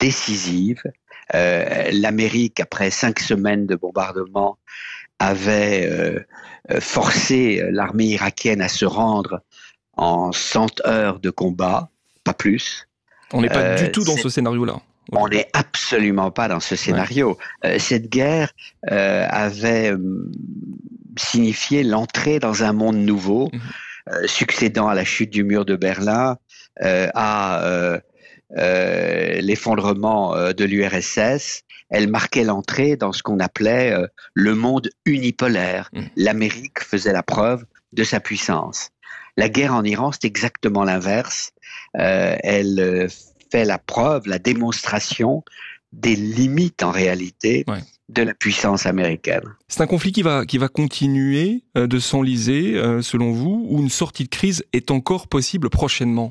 décisive. L'Amérique, après 5 semaines de bombardement, avait forcé l'armée irakienne à se rendre en 100 heures de combat, pas plus. On n'est pas du tout dans C'est ce scénario-là. On Aujourd'hui. n'est absolument pas dans ce Ouais. scénario. Cette guerre avait signifié l'entrée dans un monde nouveau, Mhm. succédant à la chute du mur de Berlin, à l'effondrement de l'URSS. Elle marquait l'entrée dans ce qu'on appelait le monde unipolaire. Mhm. L'Amérique faisait la preuve de sa puissance. La guerre en Iran, c'est exactement l'inverse. Elle fait la preuve, la démonstration des limites en réalité Ouais. de la puissance américaine. C'est un conflit qui va continuer de s'enliser, selon vous, ou une sortie de crise est encore possible prochainement?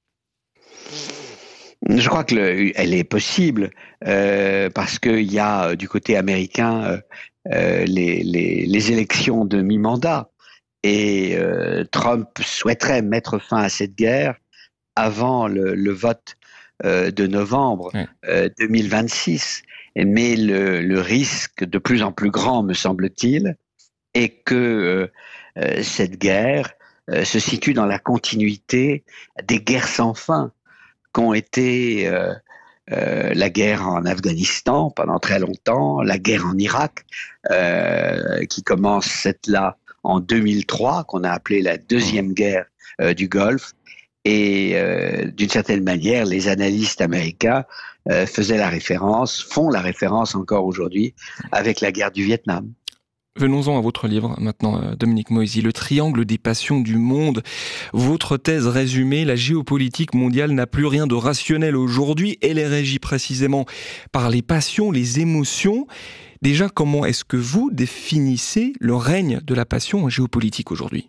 Je crois que elle est possible parce qu'il y a du côté américain les élections de mi-mandat et Trump souhaiterait mettre fin à cette guerre avant le vote de novembre Ouais. 2026. Mais le risque de plus en plus grand, me semble-t-il, est que cette guerre se situe dans la continuité des guerres sans fin qu'ont été la guerre en Afghanistan pendant très longtemps, la guerre en Irak, qui commence cette là en 2003, qu'on a appelée la deuxième guerre du Golfe. Et d'une certaine manière, les analystes américains font la référence encore aujourd'hui avec la guerre du Vietnam. Venons-en à votre livre maintenant, Dominique Moïsi, Le triangle des passions du monde. Votre thèse résumée, la géopolitique mondiale n'a plus rien de rationnel aujourd'hui. Elle est régie précisément par les passions, les émotions. Déjà, comment est-ce que vous définissez le règne de la passion en géopolitique aujourd'hui?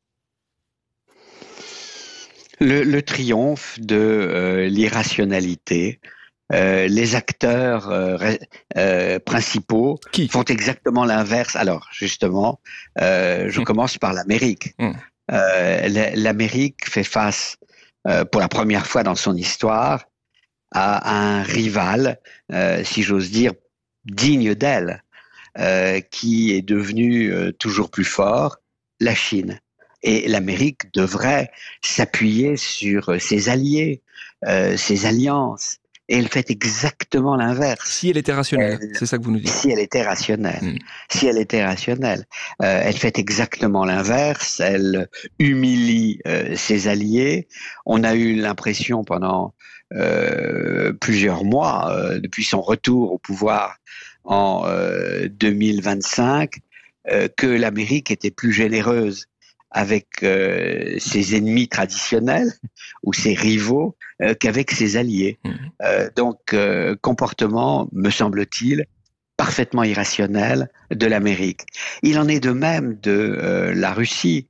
Le triomphe de l'irrationalité. Les acteurs principaux Qui? font exactement l'inverse. Alors, justement, je commence par l'Amérique. L'Amérique fait face, pour la première fois dans son histoire, à un rival, si j'ose dire, digne d'elle, qui est devenu toujours plus fort, la Chine. Et l'Amérique devrait s'appuyer sur ses alliés, ses alliances. Et elle fait exactement l'inverse. Si elle était rationnelle, c'est ça que vous nous dites. Si elle était rationnelle. Si elle était rationnelle. Elle fait exactement l'inverse. Elle humilie ses alliés. On a eu l'impression pendant plusieurs mois, depuis son retour au pouvoir en 2025, que l'Amérique était plus généreuse avec ses ennemis traditionnels ou ses rivaux qu'avec ses alliés. Donc, comportement, me semble-t-il, parfaitement irrationnel de l'Amérique. Il en est de même de la Russie.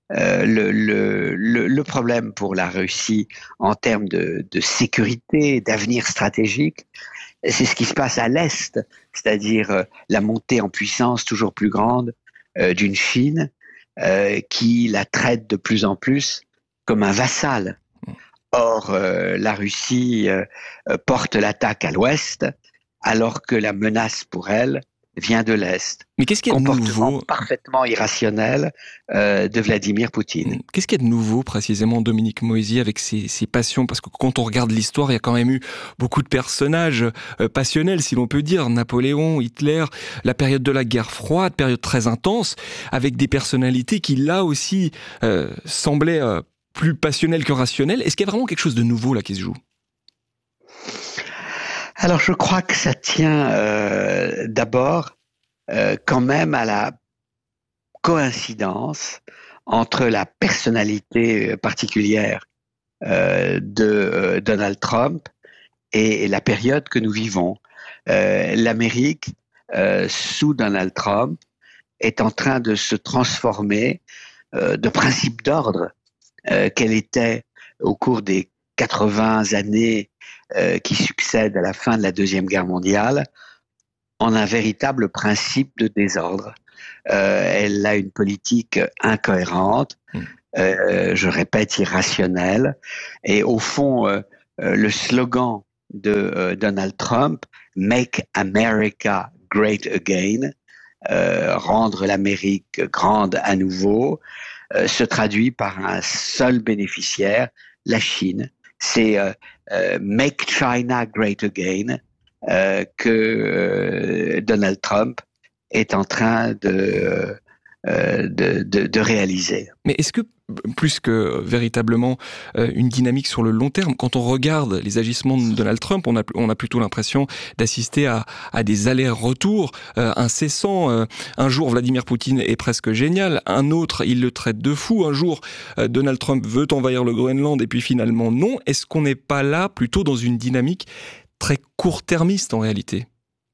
Le problème pour la Russie en termes de sécurité, d'avenir stratégique, c'est ce qui se passe à l'Est, c'est-à-dire la montée en puissance toujours plus grande d'une Chine qui la traite de plus en plus comme un vassal. Or, la Russie porte l'attaque à l'ouest, alors que la menace pour elle vient de l'est. Mais qu'est-ce qu'il y a de Comportement nouveau? parfaitement irrationnel de Vladimir Poutine. Qu'est-ce qu'il y a de nouveau, précisément, Dominique Moïsi, avec ses passions? Parce que quand on regarde l'histoire, il y a quand même eu beaucoup de personnages passionnels, si l'on peut dire. Napoléon, Hitler, la période de la guerre froide, période très intense, avec des personnalités qui, là aussi, semblaient plus passionnelles que rationnelles. Est-ce qu'il y a vraiment quelque chose de nouveau, là, qui se joue? Alors, je crois que ça tient d'abord quand même à la coïncidence entre la personnalité particulière de Donald Trump et la période que nous vivons. L'Amérique, sous Donald Trump, est en train de se transformer de principe d'ordre qu'elle était au cours des 80 années qui succèdent à la fin de la Deuxième Guerre mondiale en un véritable principe de désordre. Elle a une politique incohérente, je répète, irrationnelle, et au fond, le slogan de Donald Trump, Make America Great Again, rendre l'Amérique grande à nouveau, se traduit par un seul bénéficiaire, la Chine. C'est Make China Great Again que Donald Trump est en train de réaliser. Mais est-ce que, plus que véritablement une dynamique sur le long terme, quand on regarde les agissements de Donald Trump, on a plutôt l'impression d'assister à des allers-retours incessants. Un jour, Vladimir Poutine est presque génial, un autre, il le traite de fou. Un jour, Donald Trump veut envahir le Groenland et puis finalement non. Est-ce qu'on n'est pas là plutôt dans une dynamique très court-termiste en réalité ?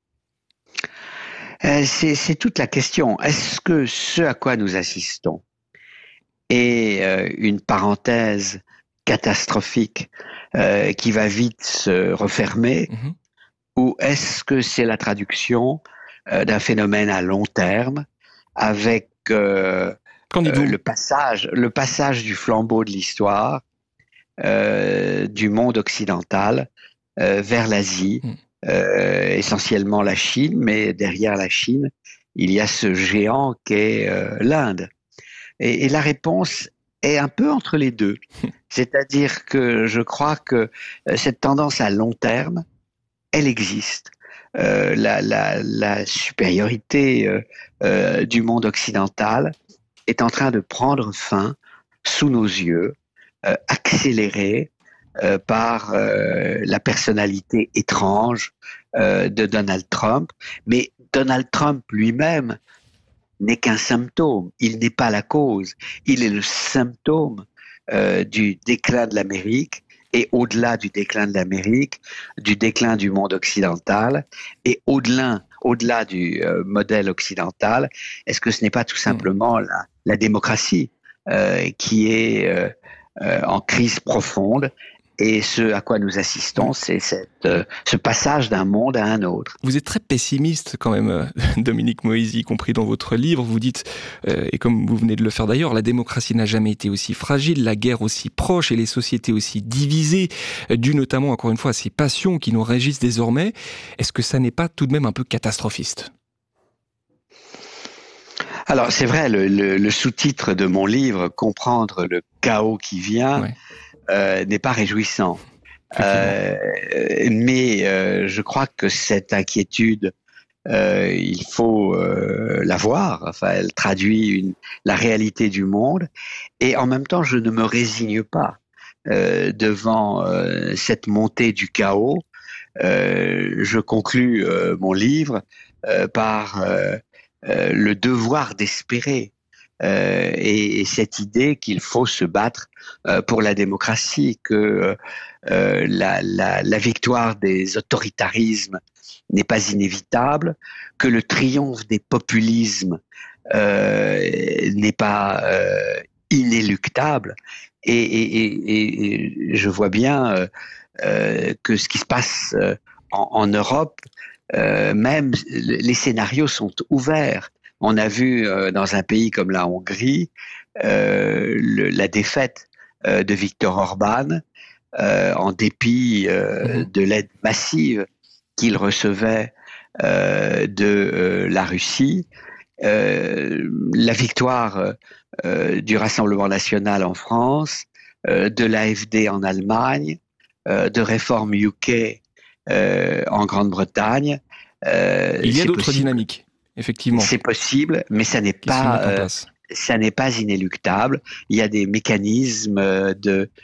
C'est toute la question. Est-ce que ce à quoi nous assistons est une parenthèse catastrophique qui va vite se refermer, ou est-ce que c'est la traduction d'un phénomène à long terme avec le passage du flambeau de l'histoire du monde occidental vers l'Asie, essentiellement la Chine, mais derrière la Chine, il y a ce géant qu'est l'Inde. Et la réponse est un peu entre les deux. C'est-à-dire que je crois que cette tendance à long terme, elle existe. La supériorité du monde occidental est en train de prendre fin sous nos yeux, accélérée par la personnalité étrange de Donald Trump. Mais Donald Trump lui-même n'est qu'un symptôme, il n'est pas la cause, il est le symptôme du déclin de l'Amérique, et au-delà du déclin de l'Amérique, du déclin du monde occidental, et au-delà du modèle occidental, est-ce que ce n'est pas tout simplement la démocratie qui est en crise profonde? Et ce à quoi nous assistons, c'est ce passage d'un monde à un autre. Vous êtes très pessimiste quand même, Dominique Moïsi, y compris dans votre livre. Vous dites, et comme vous venez de le faire d'ailleurs, la démocratie n'a jamais été aussi fragile, la guerre aussi proche et les sociétés aussi divisées, dû notamment, encore une fois, à ces passions qui nous régissent désormais. Est-ce que ça n'est pas tout de même un peu catastrophiste ? Alors, c'est vrai, le sous-titre de mon livre, « Comprendre le chaos qui vient », n'est pas réjouissant. Mais je crois que cette inquiétude, il faut l'avoir. Enfin, elle traduit la réalité du monde. Et en même temps, je ne me résigne pas devant cette montée du chaos. Je conclus mon livre par le devoir d'espérer. Et cette idée qu'il faut se battre pour la démocratie, que la victoire des autoritarismes n'est pas inévitable, que le triomphe des populismes n'est pas inéluctable. Et je vois bien que ce qui se passe en Europe, même les scénarios sont ouverts. On a vu dans un pays comme la Hongrie la défaite de Viktor Orban en dépit de l'aide massive qu'il recevait de la Russie. La victoire du Rassemblement national en France, de l'AfD en Allemagne, de Réforme UK en Grande-Bretagne. Il y a d'autres dynamiques. Effectivement. C'est possible, mais ça n'est pas inéluctable. Il y a des mécanismes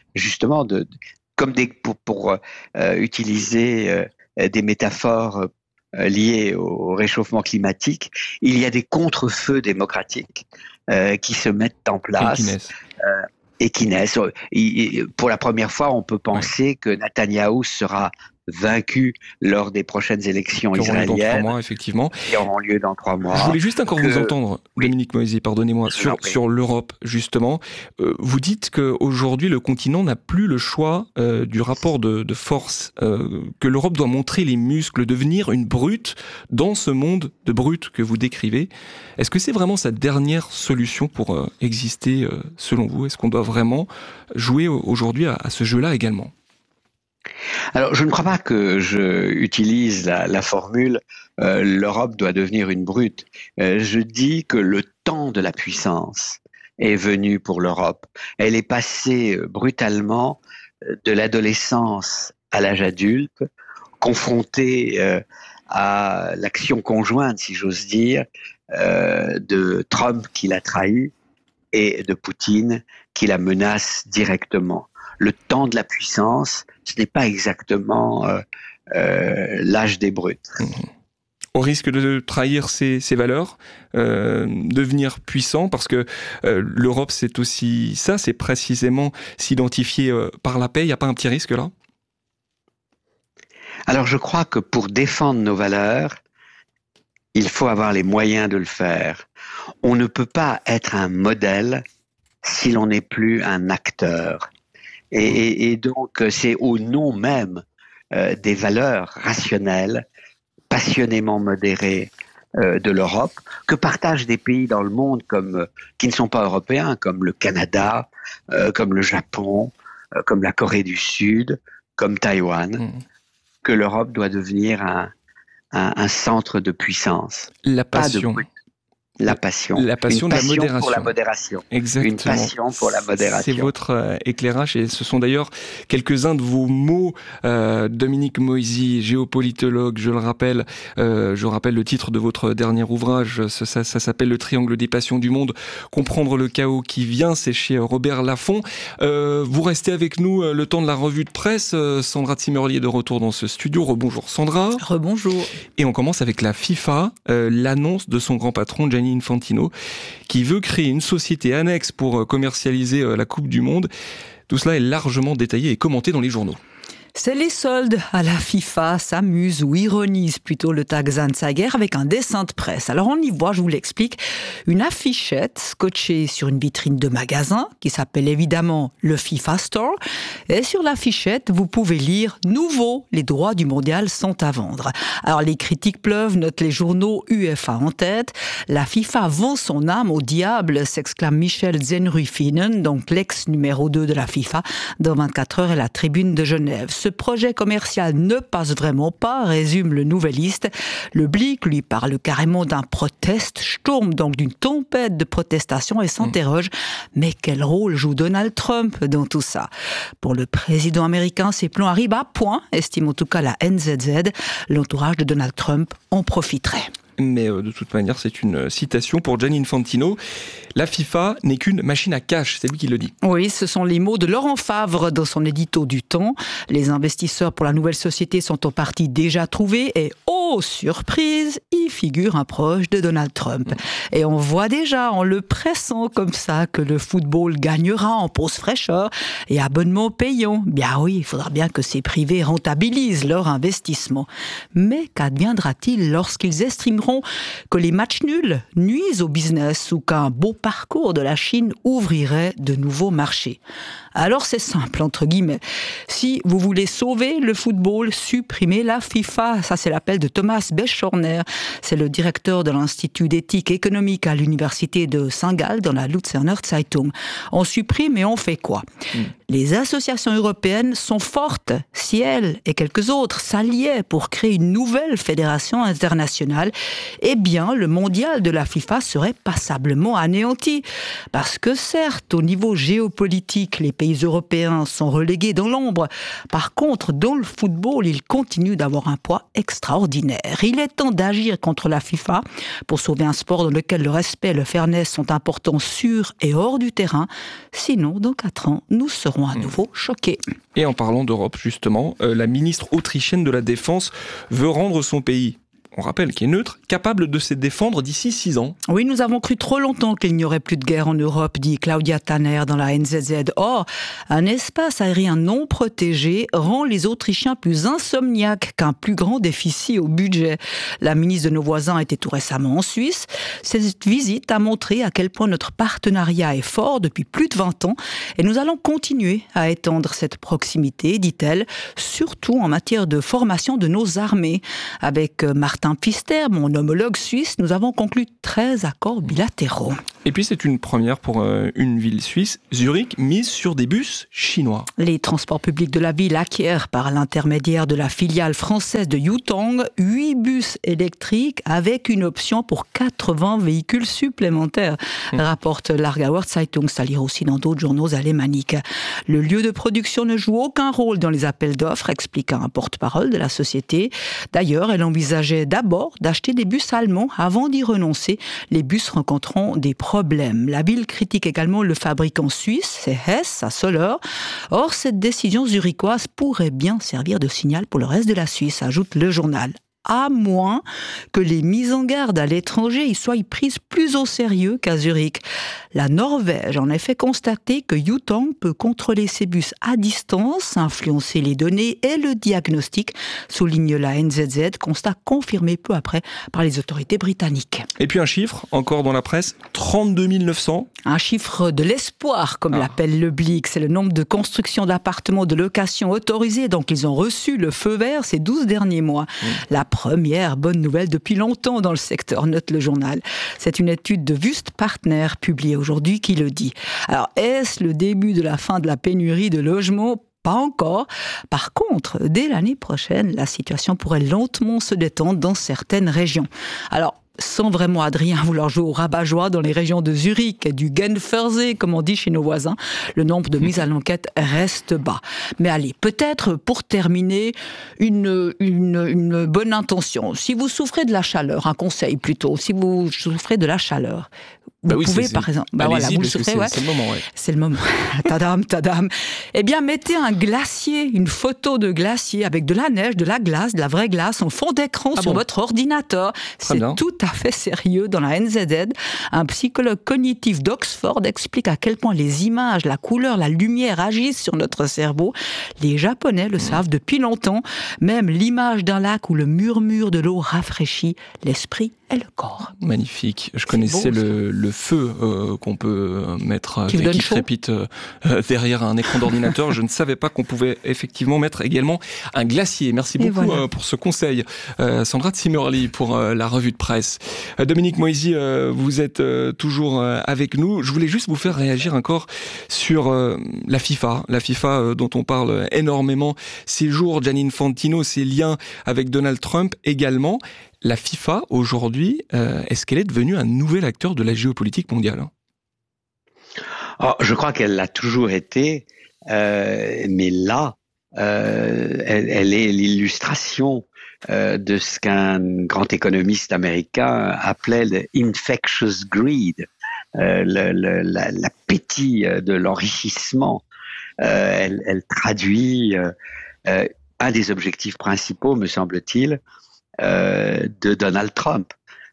pour utiliser des métaphores liées au réchauffement climatique, il y a des contre-feux démocratiques qui se mettent en place et qui naissent. Pour la première fois, on peut penser que Netanyahou sera vaincu lors des prochaines élections israéliennes. Dans 3 mois, effectivement. Qui auront lieu dans 3 mois. Je voulais juste encore vous entendre, Dominique Moïsi, pardonnez-moi, sur l'Europe, justement. Vous dites qu'aujourd'hui, le continent n'a plus le choix du rapport de force, que l'Europe doit montrer les muscles, devenir une brute dans ce monde de brutes que vous décrivez. Est-ce que c'est vraiment sa dernière solution pour exister, selon vous ? Est-ce qu'on doit vraiment jouer aujourd'hui à ce jeu-là également ? Alors, je ne crois pas que je utilise la formule l'Europe doit devenir une brute. Je dis que le temps de la puissance est venu pour l'Europe. Elle est passée brutalement de l'adolescence à l'âge adulte, confrontée à l'action conjointe, si j'ose dire, de Trump qui l'a trahi et de Poutine qui la menace directement. Le temps de la puissance, ce n'est pas exactement l'âge des brutes. Au risque de trahir ses valeurs, devenir puissant, parce que l'Europe c'est aussi ça, c'est précisément s'identifier par la paix. Il n'y a pas un petit risque là ? Alors je crois que pour défendre nos valeurs, il faut avoir les moyens de le faire. On ne peut pas être un modèle si l'on n'est plus un acteur. Et donc, c'est au nom même des valeurs rationnelles, passionnément modérées de l'Europe, que partagent des pays dans le monde qui ne sont pas européens, comme le Canada, comme le Japon, comme la Corée du Sud, comme Taïwan, que l'Europe doit devenir un centre de puissance. La passion. La passion. La passion de la modération. Pour la modération. Exactement. Une passion pour la modération. C'est votre éclairage et ce sont d'ailleurs quelques-uns de vos mots, Dominique Moisy, géopolitologue, je le rappelle. Je rappelle le titre de votre dernier ouvrage. Ça s'appelle Le triangle des passions du monde. Comprendre le chaos qui vient. C'est chez Robert Laffont. Vous restez avec nous le temps de la revue de presse. Sandra Zimmerli est de retour dans ce studio. Rebonjour Sandra. Rebonjour. Et on commence avec la FIFA, l'annonce de son grand patron Gianni Infantino, qui veut créer une société annexe pour commercialiser la Coupe du Monde. Tout cela est largement détaillé et commenté dans les journaux. C'est les soldes à la FIFA s'amusent ou ironisent plutôt le Taxanzeiger avec un dessin de presse. Alors on y voit, je vous l'explique, une affichette scotchée sur une vitrine de magasin qui s'appelle évidemment le FIFA Store. Et sur l'affichette, vous pouvez lire « Nouveau, les droits du mondial sont à vendre ». Alors les critiques pleuvent, notent les journaux, UEFA en tête. La FIFA vend son âme au diable, s'exclame Michel Zenruifinen, donc l'ex numéro 2 de la FIFA, dans 24 heures et la Tribune de Genève. Ce projet commercial ne passe vraiment pas, résume le Nouvelliste. Le Blick lui parle carrément d'un proteststurm, donc d'une tempête de protestations et s'interroge, mais quel rôle joue Donald Trump dans tout ça ? Pour le président américain, ses plans arrivent à point, estime en tout cas la NZZ. L'entourage de Donald Trump en profiterait. Mais de toute manière, c'est une citation pour Gianni Infantino. La FIFA n'est qu'une machine à cash, c'est lui qui le dit. Oui, ce sont les mots de Laurent Favre dans son édito du Temps. Les investisseurs pour la nouvelle société sont en partie déjà trouvés et, oh surprise, y figure un proche de Donald Trump. Et on voit déjà, en le pressant comme ça, que le football gagnera en pause fraîcheur et abonnement payant. Bien oui, il faudra bien que ces privés rentabilisent leur investissement. Mais qu'adviendra-t-il lorsqu'ils estimeront que les matchs nuls nuisent au business ou qu'un beau parcours de la Chine ouvrirait de nouveaux marchés? Alors c'est simple, entre guillemets. Si vous voulez sauver le football, supprimez la FIFA. Ça, c'est l'appel de Thomas Beschorner. C'est le directeur de l'Institut d'éthique économique à l'université de Saint-Gall, dans la Luzerner Zeitung. On supprime et on fait quoi ? Les associations européennes sont fortes si elles et quelques autres s'alliaient pour créer une nouvelle fédération internationale. Eh bien, le mondial de la FIFA serait passablement anéanti. Parce que certes, au niveau géopolitique, les pays européens sont relégués dans l'ombre. Par contre, dans le football, ils continuent d'avoir un poids extraordinaire. Il est temps d'agir contre la FIFA pour sauver un sport dans lequel le respect et le fairness sont importants sur et hors du terrain. Sinon, dans 4 ans, nous serons à nouveau choqués. Et en parlant d'Europe, justement, la ministre autrichienne de la Défense veut rendre son pays, on rappelle, qui est neutre, capable de se défendre d'ici 6 ans. Oui, nous avons cru trop longtemps qu'il n'y aurait plus de guerre en Europe, dit Claudia Tanner dans la NZZ. Or, un espace aérien non protégé rend les Autrichiens plus insomniaques qu'un plus grand déficit au budget. La ministre de nos voisins était tout récemment en Suisse. Cette visite a montré à quel point notre partenariat est fort depuis plus de 20 ans et nous allons continuer à étendre cette proximité, dit-elle, surtout en matière de formation de nos armées. Avec Martin Pfister, mon homologue suisse, nous avons conclu 13 accords bilatéraux. Et puis c'est une première pour une ville suisse. Zurich mise sur des bus chinois. Les transports publics de la ville acquièrent par l'intermédiaire de la filiale française de Yutong 8 bus électriques avec une option pour 80 véhicules supplémentaires, rapporte l'Aargauer Zeitung, c'est à lire aussi dans d'autres journaux alémaniques. Le lieu de production ne joue aucun rôle dans les appels d'offres, explique un porte-parole de la société. D'ailleurs, elle envisageait d'abord d'acheter des bus allemands avant d'y renoncer. Les bus rencontreront des problèmes. La ville critique également le fabricant suisse, c'est Hess, à Soleure. Or, cette décision zurichoise pourrait bien servir de signal pour le reste de la Suisse, ajoute le journal. À moins que les mises en garde à l'étranger y soient prises plus au sérieux qu'à Zurich. La Norvège a en effet constaté que Yutong peut contrôler ses bus à distance, influencer les données et le diagnostic, souligne la NZZ, constat confirmé peu après par les autorités britanniques. Et puis un chiffre, encore dans la presse, 32 900. Un chiffre de l'espoir, comme l'appelle le Blick. C'est le nombre de constructions d'appartements de location autorisés, donc ils ont reçu le feu vert ces 12 derniers mois. La première bonne nouvelle depuis longtemps dans le secteur, note le journal. C'est une étude de Wüst Partner publiée aujourd'hui qui le dit. Alors, est-ce le début de la fin de la pénurie de logements ? Pas encore. Par contre, dès l'année prochaine, la situation pourrait lentement se détendre dans certaines régions. Alors, sans vraiment Adrien vouloir jouer au rabat-joie dans les régions de Zurich et du Genfersee, comme on dit chez nos voisins, le nombre de mises à l'enquête reste bas. Mais allez, peut-être pour terminer, une bonne intention. Si vous souffrez de la chaleur, un conseil plutôt, si vous souffrez de la chaleur, vous pouvez, par exemple... voilà, vous le souffrez, c'est le moment, ouais. C'est le moment. Tadam. Eh bien, mettez un glacier, une photo de glacier avec de la neige, de la glace, de la vraie glace en fond d'écran sur votre ordinateur. C'est tout à fait sérieux dans la NZZ. Un psychologue cognitif d'Oxford explique à quel point les images, la couleur, la lumière agissent sur notre cerveau. Les Japonais le savent depuis longtemps. Même l'image d'un lac où le murmure de l'eau rafraîchit l'esprit et le corps. Magnifique. Je connaissais le feu qu'on peut mettre qui crépite derrière un écran d'ordinateur. Je ne savais pas qu'on pouvait effectivement mettre également un glacier. Merci beaucoup pour ce conseil. Sandra Zimmerli pour la revue de presse. Dominique Moisy, vous êtes toujours avec nous. Je voulais juste vous faire réagir encore sur la FIFA. La FIFA dont on parle énormément ces jours. Gianni Infantino, ses liens avec Donald Trump également. La FIFA, aujourd'hui, est-ce qu'elle est devenue un nouvel acteur de la géopolitique mondiale ? Je crois qu'elle l'a toujours été, mais là, elle est l'illustration de ce qu'un grand économiste américain appelait le infectious greed, l'appétit de l'enrichissement. Elle traduit un des objectifs principaux, me semble-t-il, de Donald Trump,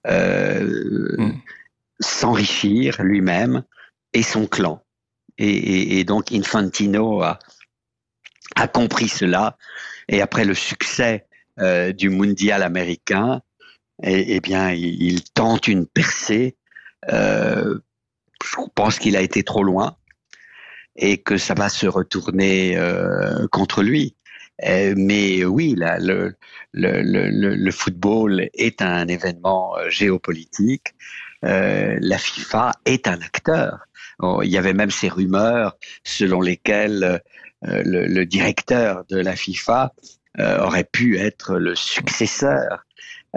s'enrichir lui-même et son clan. Et donc Infantino a compris cela, et après le succès du mondial américain, eh bien il tente une percée. Je pense qu'il a été trop loin et que ça va se retourner contre lui. Mais oui, là, le football est un événement géopolitique. La FIFA est un acteur. Il y avait même ces rumeurs selon lesquelles le directeur de la FIFA aurait pu être le successeur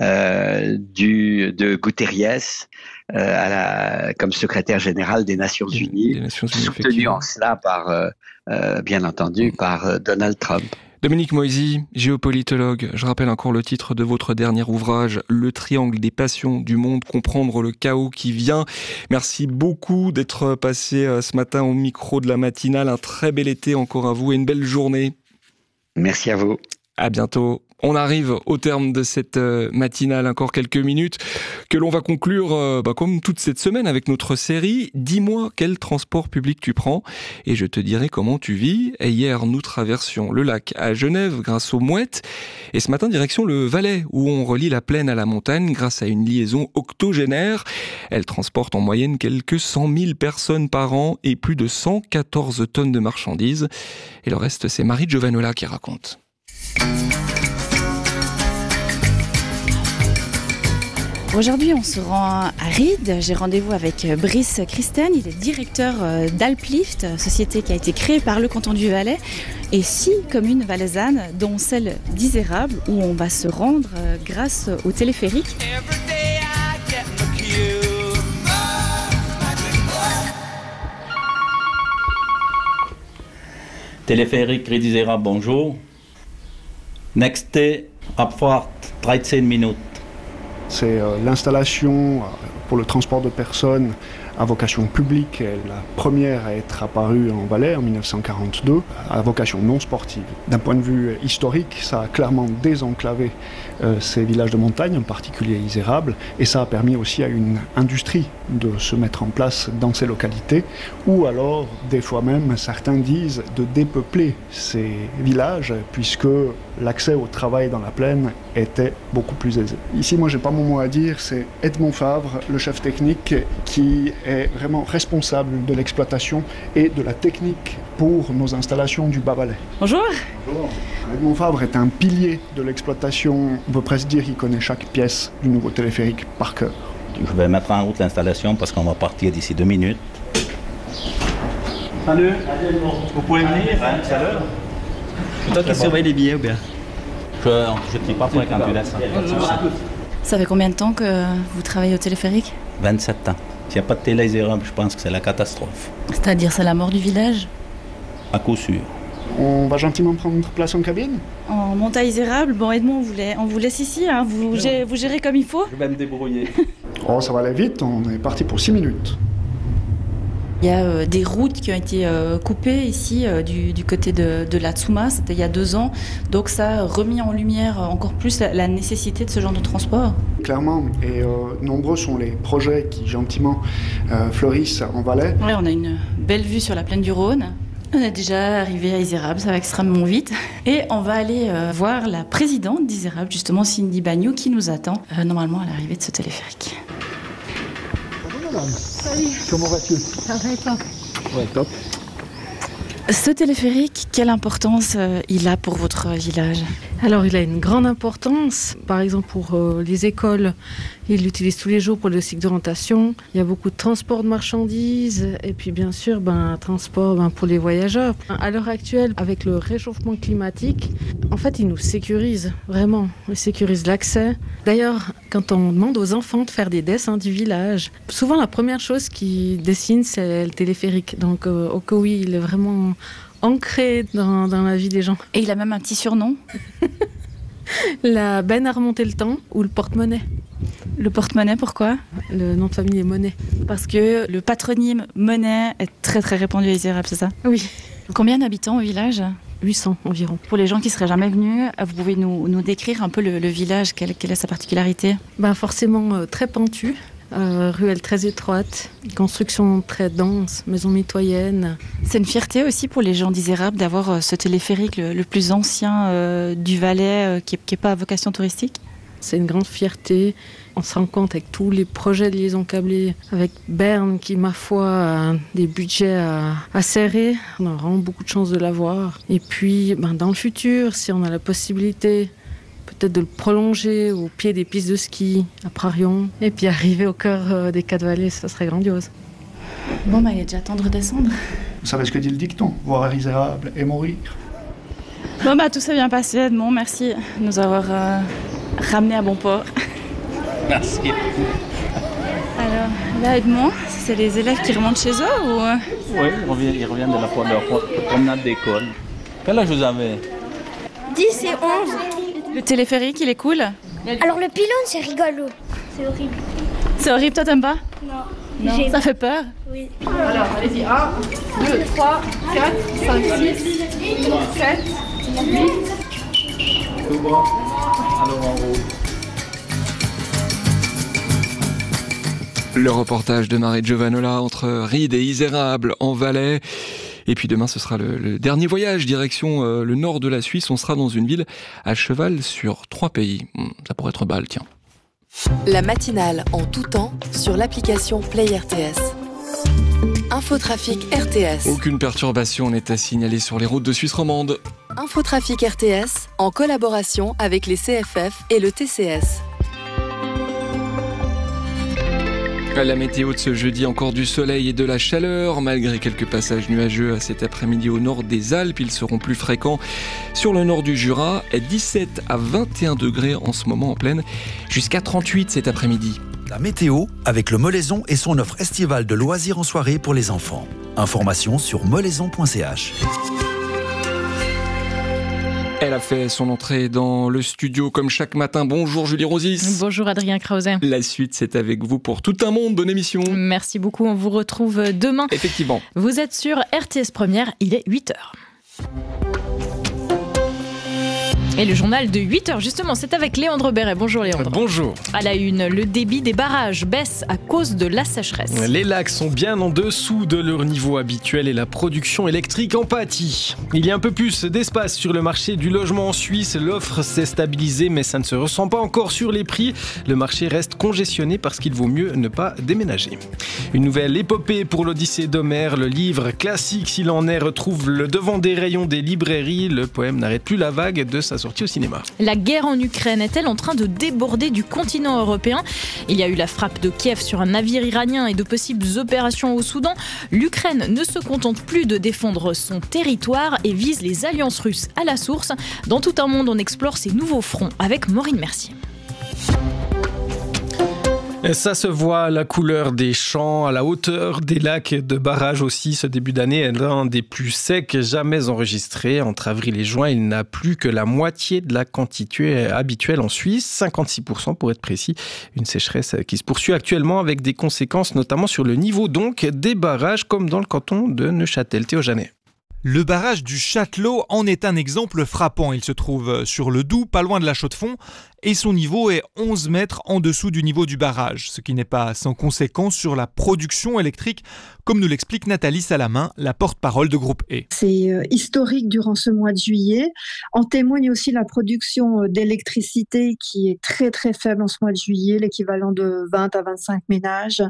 de Guterres comme secrétaire général des Nations Unies, soutenu en cela par, bien entendu, par Donald Trump. Dominique Moisy, géopolitologue, je rappelle encore le titre de votre dernier ouvrage, Le triangle des passions du monde, comprendre le chaos qui vient. Merci beaucoup d'être passé ce matin au micro de la matinale. Un très bel été encore à vous et une belle journée. Merci à vous. À bientôt. On arrive au terme de cette matinale, encore quelques minutes, que l'on va conclure comme toute cette semaine avec notre série « Dis-moi quel transport public tu prends et je te dirai comment tu vis ». Et hier, nous traversions le lac à Genève grâce aux mouettes. Et ce matin, direction le Valais, où on relie la plaine à la montagne grâce à une liaison octogénaire. Elle transporte en moyenne quelques 100 000 personnes par an et plus de 114 tonnes de marchandises. Et le reste, c'est Marie Giovanola qui raconte. Aujourd'hui, on se rend à Ried. J'ai rendez-vous avec Brice Christen. Il est directeur d'Alplift, société qui a été créée par le canton du Valais, et 6 communes valaisannes, dont celle d'Isérable, où on va se rendre grâce au téléphérique. Téléphérique Ried Isérable, bonjour. Nächste Abfahrt 13 minutes. C'est l'installation pour le transport de personnes à vocation publique, la première à être apparue en Valais en 1942, à vocation non sportive. D'un point de vue historique, ça a clairement désenclavé ces villages de montagne, en particulier Isérable, et ça a permis aussi à une industrie de se mettre en place dans ces localités, ou alors, des fois même, certains disent de dépeupler ces villages, puisque l'accès au travail dans la plaine était beaucoup plus aisé. Ici, moi, j'ai pas mon mot à dire, c'est Edmond Favre, le chef technique, qui est vraiment responsable de l'exploitation et de la technique pour nos installations du Bas-Valais. Bonjour. Bonjour. Edmond Favre est un pilier de l'exploitation. On peut presque dire qu'il connaît chaque pièce du nouveau téléphérique par cœur. Je vais mettre en route l'installation parce qu'on va partir d'ici 2 minutes. Salut, vous pouvez venir, hein, tout à l'heure. C'est toi qui surveille les billets ou bien? Je ne tire pas pour quand tu laisses. Ça fait combien de temps que vous travaillez au téléphérique? 27 ans. S'il n'y a pas de télé Isérable, je pense que c'est la catastrophe. C'est-à-dire, c'est la mort du village? À coup sûr. On va gentiment prendre place en cabine. On monte à Isérable. Bon, Edmond, on vous laisse ici, hein. Vous gérez comme il faut. Je vais me débrouiller. Oh, ça va aller vite, on est parti pour 6 minutes. Il y a des routes qui ont été coupées ici du côté de la Tsuma, c'était il y a 2 ans. Donc ça a remis en lumière encore plus la nécessité de ce genre de transport. Clairement, et nombreux sont les projets qui gentiment fleurissent en Valais. Ouais, on a une belle vue sur la plaine du Rhône. On est déjà arrivé à Isérable, ça va extrêmement vite. Et on va aller voir la présidente d'Isérable, justement Cindy Bagnou, qui nous attend normalement à l'arrivée de ce téléphérique. Bonjour madame. Salut. Comment vas-tu? Ça va et toi? Ouais, top. Ce téléphérique, quelle importance il a pour votre village? Alors, il a une grande importance. Par exemple, pour les écoles, ils l'utilisent tous les jours pour le cycle d'orientation. Il y a beaucoup de transport de marchandises et puis, bien sûr, transport pour les voyageurs. À l'heure actuelle, avec le réchauffement climatique, en fait, il nous sécurise, vraiment. Il sécurise l'accès. D'ailleurs, quand on demande aux enfants de faire des dessins du village, souvent, la première chose qu'ils dessinent, c'est le téléphérique. Donc, au cas où il est vraiment ancré dans la vie des gens. Et il a même un petit surnom. La benne à remonter le temps ou le porte-monnaie. Le porte-monnaie, pourquoi? Le nom de famille est Monet. Parce que le patronyme Monet est très très répandu à Isérable, c'est ça? Oui. Combien d'habitants au village? 800 environ. Pour les gens qui ne seraient jamais venus, vous pouvez nous décrire un peu le village, quelle est sa particularité? Forcément très pentu. Ruelle très étroite, construction très dense, maison mitoyenne. C'est une fierté aussi pour les gens d'Isérable d'avoir ce téléphérique le plus ancien du Valais qui n'est pas à vocation touristique. C'est une grande fierté. On se rend compte avec tous les projets de liaison câblée, avec Berne qui, ma foi, a des budgets à serrer. On a vraiment beaucoup de chance de l'avoir. Et puis, dans le futur, si on a la possibilité peut-être de le prolonger au pied des pistes de ski à Prarion et puis arriver au cœur des 4 vallées, ça serait grandiose. Bon, il est déjà temps de redescendre. Vous savez ce que dit le dicton? Voir Isérable et mourir. Bon, tout s'est bien passé, Edmond. Merci de nous avoir ramenés à bon port. Merci. Alors, là, Edmond, c'est les élèves qui remontent chez eux ou... Oui, ils reviennent de leur promenade d'école. Quel âge vous avez? 10 et 11. Le téléphérique, il est cool? Alors le pylône, c'est rigolo. C'est horrible. C'est horrible, toi t'aimes pas? Non. Ça fait peur? Oui. Alors, allez-y. 1, 2, 3, 4, 5, 6, 7, 8. Tout bon. Alors en haut. Le reportage de Marie Giovanola entre Ried et Isérable en Valais. Et puis demain, ce sera le dernier voyage direction le nord de la Suisse. On sera dans une ville à cheval sur 3 pays. Ça pourrait être Bâle, tiens. La matinale en tout temps sur l'application Play RTS. Infotrafic RTS. Aucune perturbation n'est à signaler sur les routes de Suisse romande. Infotrafic RTS en collaboration avec les CFF et le TCS. La météo de ce jeudi, encore du soleil et de la chaleur. Malgré quelques passages nuageux cet après-midi au nord des Alpes, ils seront plus fréquents sur le nord du Jura. 17 à 21 degrés en ce moment en pleine, jusqu'à 38 cet après-midi. La météo avec le Molaison et son offre estivale de loisirs en soirée pour les enfants. Information sur molaison.ch. Elle a fait son entrée dans le studio comme chaque matin. Bonjour Julie Rosis. Bonjour Adrien Krause. La suite, c'est avec vous pour Tout un monde. Bonne émission. Merci beaucoup, on vous retrouve demain. Effectivement. Vous êtes sur RTS Première, il est 8h. Et le journal de 8h, justement, c'est avec Léandre Béret. Bonjour Léandre. Bonjour. À la une, le débit des barrages baisse à cause de la sécheresse. Les lacs sont bien en dessous de leur niveau habituel et la production électrique en pâtit. Il y a un peu plus d'espace sur le marché du logement en Suisse. L'offre s'est stabilisée, mais ça ne se ressent pas encore sur les prix. Le marché reste congestionné parce qu'il vaut mieux ne pas déménager. Une nouvelle épopée pour l'Odyssée d'Homère. Le livre classique, s'il en est, retrouve le devant des rayons des librairies. Le poème n'arrête plus la vague de sa sortie au cinéma. La guerre en Ukraine est-elle en train de déborder du continent européen ? Il y a eu la frappe de Kiev sur un navire iranien et de possibles opérations au Soudan. L'Ukraine ne se contente plus de défendre son territoire et vise les alliances russes à la source. Dans Tout un monde, on explore ces nouveaux fronts avec Maureen Mercier. Ça se voit à la couleur des champs, à la hauteur des lacs et de barrages aussi. Ce début d'année est l'un des plus secs jamais enregistrés. Entre avril et juin, il n'a plus que la moitié de la quantité habituelle en Suisse, 56% pour être précis. Une sécheresse qui se poursuit actuellement avec des conséquences notamment sur le niveau donc des barrages comme dans le canton de Neuchâtel. Théo Janet. Le barrage du Châtelot en est un exemple frappant. Il se trouve sur le Doubs, pas loin de la Chaux-de-Fonds, et son niveau est 11 mètres en dessous du niveau du barrage, ce qui n'est pas sans conséquence sur la production électrique, comme nous l'explique Nathalie Salamin, la porte-parole de Groupe E. C'est historique durant ce mois de juillet. En témoigne aussi la production d'électricité qui est très très faible en ce mois de juillet, l'équivalent de 20 à 25 ménages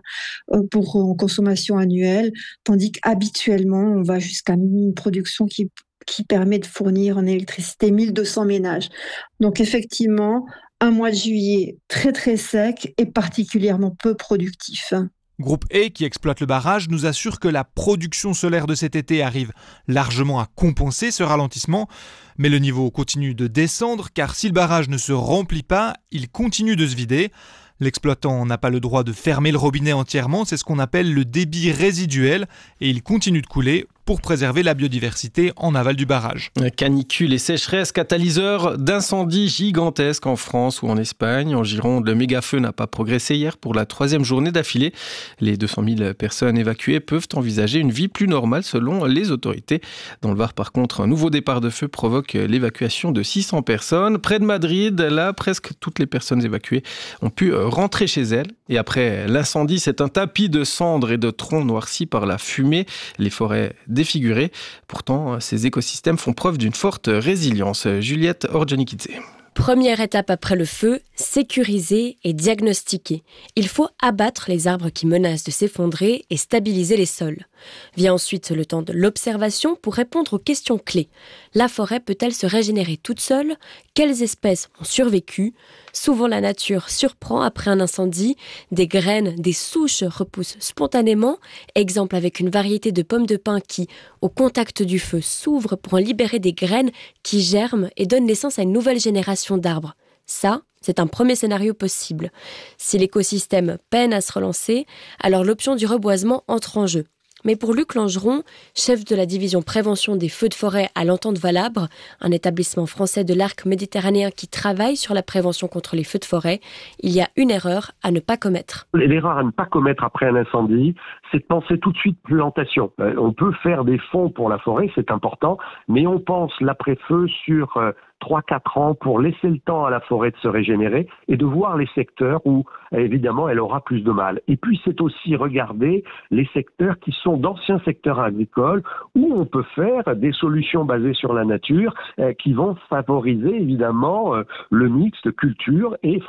en consommation annuelle, tandis qu'habituellement on va jusqu'à une production qui permet de fournir en électricité 1200 ménages. Donc effectivement, un mois de juillet très très sec et particulièrement peu productif. Groupe E, qui exploite le barrage, nous assure que la production solaire de cet été arrive largement à compenser ce ralentissement. Mais le niveau continue de descendre car si le barrage ne se remplit pas, il continue de se vider. L'exploitant n'a pas le droit de fermer le robinet entièrement, c'est ce qu'on appelle le débit résiduel et il continue de couler pour préserver la biodiversité en aval du barrage. Canicule et sécheresse, catalyseurs d'incendies gigantesques en France ou en Espagne. En Gironde, le méga-feu n'a pas progressé hier pour la 3e journée d'affilée. Les 200 000 personnes évacuées peuvent envisager une vie plus normale selon les autorités. Dans le Var, par contre, un nouveau départ de feu provoque l'évacuation de 600 personnes. Près de Madrid, là, presque toutes les personnes évacuées ont pu rentrer chez elles. Et après l'incendie, c'est un tapis de cendres et de troncs noircis par la fumée. Les forêts défigurées. Pourtant, ces écosystèmes font preuve d'une forte résilience. Juliette Orjanikidze. Première étape après le feu, sécuriser et diagnostiquer. Il faut abattre les arbres qui menacent de s'effondrer et stabiliser les sols. Vient ensuite le temps de l'observation pour répondre aux questions clés. La forêt peut-elle se régénérer toute seule ? Quelles espèces ont survécu ? Souvent la nature surprend après un incendie. Des graines, des souches repoussent spontanément. Exemple avec une variété de pommes de pin qui, au contact du feu, s'ouvre pour en libérer des graines qui germent et donnent naissance à une nouvelle génération d'arbres. Ça, c'est un premier scénario possible. Si l'écosystème peine à se relancer, alors l'option du reboisement entre en jeu. Mais pour Luc Langeron, chef de la division prévention des feux de forêt à l'Entente Valabre, un établissement français de l'arc méditerranéen qui travaille sur la prévention contre les feux de forêt, il y a une erreur à ne pas commettre. L'erreur à ne pas commettre après un incendie, c'est de penser tout de suite plantation. On peut faire des fonds pour la forêt, c'est important, mais on pense l'après-feu sur 3-4 ans pour laisser le temps à la forêt de se régénérer et de voir les secteurs où, évidemment, elle aura plus de mal. Et puis, c'est aussi regarder les secteurs qui sont d'anciens secteurs agricoles où on peut faire des solutions basées sur la nature qui vont favoriser, évidemment, le mixte culture et forêt.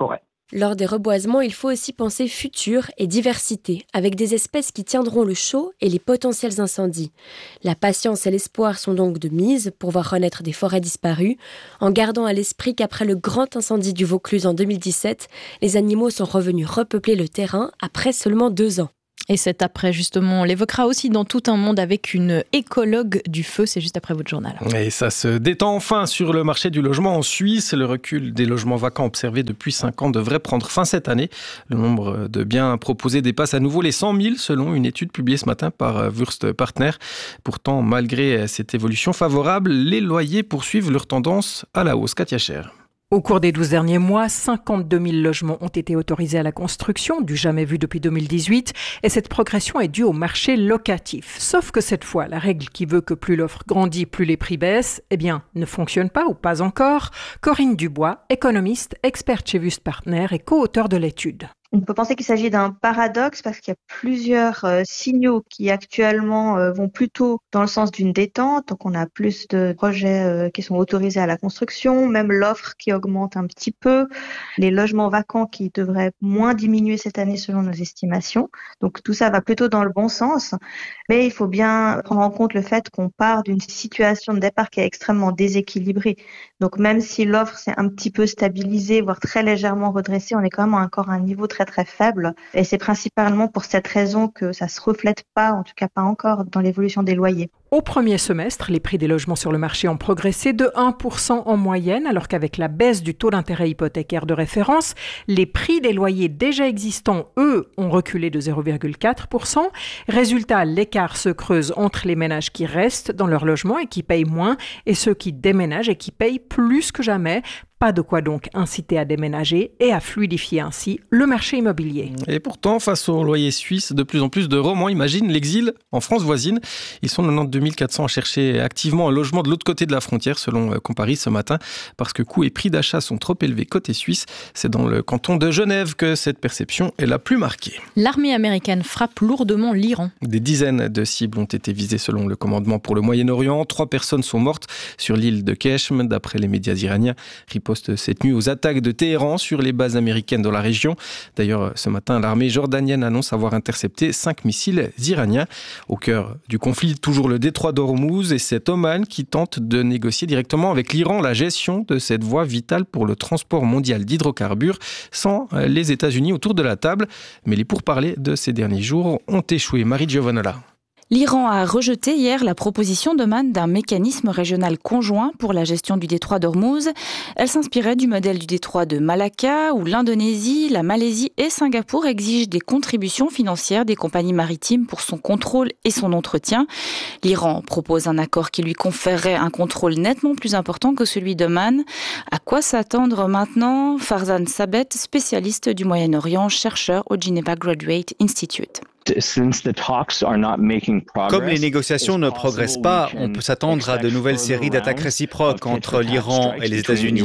Lors des reboisements, il faut aussi penser futur et diversité, avec des espèces qui tiendront le chaud et les potentiels incendies. La patience et l'espoir sont donc de mise pour voir renaître des forêts disparues, en gardant à l'esprit qu'après le grand incendie du Vaucluse en 2017, les animaux sont revenus repeupler le terrain après seulement 2 ans. Et cet après, justement, on l'évoquera aussi dans Tout un monde avec une écologue du feu. C'est juste après votre journal. Et ça se détend enfin sur le marché du logement en Suisse. Le recul des logements vacants observé depuis 5 ans devrait prendre fin cette année. Le nombre de biens proposés dépasse à nouveau les 100 000 selon une étude publiée ce matin par Wurst Partner. Pourtant, malgré cette évolution favorable, les loyers poursuivent leur tendance à la hausse. Katia Cher. Au cours des 12 derniers mois, 52 000 logements ont été autorisés à la construction, du jamais vu depuis 2018, et cette progression est due au marché locatif. Sauf que cette fois, la règle qui veut que plus l'offre grandit, plus les prix baissent, ne fonctionne pas ou pas encore. Corinne Dubois, économiste, experte chez Wurst Partner et co-auteure de l'étude. On peut penser qu'il s'agit d'un paradoxe parce qu'il y a plusieurs signaux qui actuellement vont plutôt dans le sens d'une détente. Donc on a plus de projets qui sont autorisés à la construction, même l'offre qui augmente un petit peu, les logements vacants qui devraient moins diminuer cette année selon nos estimations. Donc tout ça va plutôt dans le bon sens, mais il faut bien prendre en compte le fait qu'on part d'une situation de départ qui est extrêmement déséquilibrée. Donc même si l'offre s'est un petit peu stabilisée, voire très légèrement redressée, on est quand même encore à un niveau très faible. Et c'est principalement pour cette raison que ça se reflète pas, en tout cas pas encore, dans l'évolution des loyers. Au premier semestre, les prix des logements sur le marché ont progressé de 1% en moyenne, alors qu'avec la baisse du taux d'intérêt hypothécaire de référence, les prix des loyers déjà existants, eux, ont reculé de 0,4%. Résultat, l'écart se creuse entre les ménages qui restent dans leur logement et qui payent moins et ceux qui déménagent et qui payent plus que jamais. Pas de quoi donc inciter à déménager et à fluidifier ainsi le marché immobilier. Et pourtant, face aux loyers suisses, de plus en plus de romans imaginent l'exil en France voisine. Ils sont 92 400 à chercher activement un logement de l'autre côté de la frontière, selon Comparis ce matin, parce que coûts et prix d'achat sont trop élevés côté suisse. C'est dans le canton de Genève que cette perception est la plus marquée. L'armée américaine frappe lourdement l'Iran. Des dizaines de cibles ont été visées selon le commandement pour le Moyen-Orient. 3 personnes sont mortes sur l'île de Keshm, d'après les médias iraniens. Riposte cette nuit aux attaques de Téhéran sur les bases américaines dans la région. D'ailleurs, ce matin, l'armée jordanienne annonce avoir intercepté 5 missiles iraniens. Au cœur du conflit, toujours le détroit d'Ormuz et c'est Oman qui tente de négocier directement avec l'Iran la gestion de cette voie vitale pour le transport mondial d'hydrocarbures sans les États-Unis autour de la table. Mais les pourparlers de ces derniers jours ont échoué. Marie Giovanola. L'Iran a rejeté hier la proposition d'Oman d'un mécanisme régional conjoint pour la gestion du détroit d'Ormuz. Elle s'inspirait du modèle du détroit de Malacca, où l'Indonésie, la Malaisie et Singapour exigent des contributions financières des compagnies maritimes pour son contrôle et son entretien. L'Iran propose un accord qui lui conférerait un contrôle nettement plus important que celui d'Oman. À quoi s'attendre maintenant ? Farzan Sabet, spécialiste du Moyen-Orient, chercheur au Geneva Graduate Institute. Comme les négociations ne progressent pas, on peut s'attendre à de nouvelles séries d'attaques réciproques entre l'Iran et les États-Unis.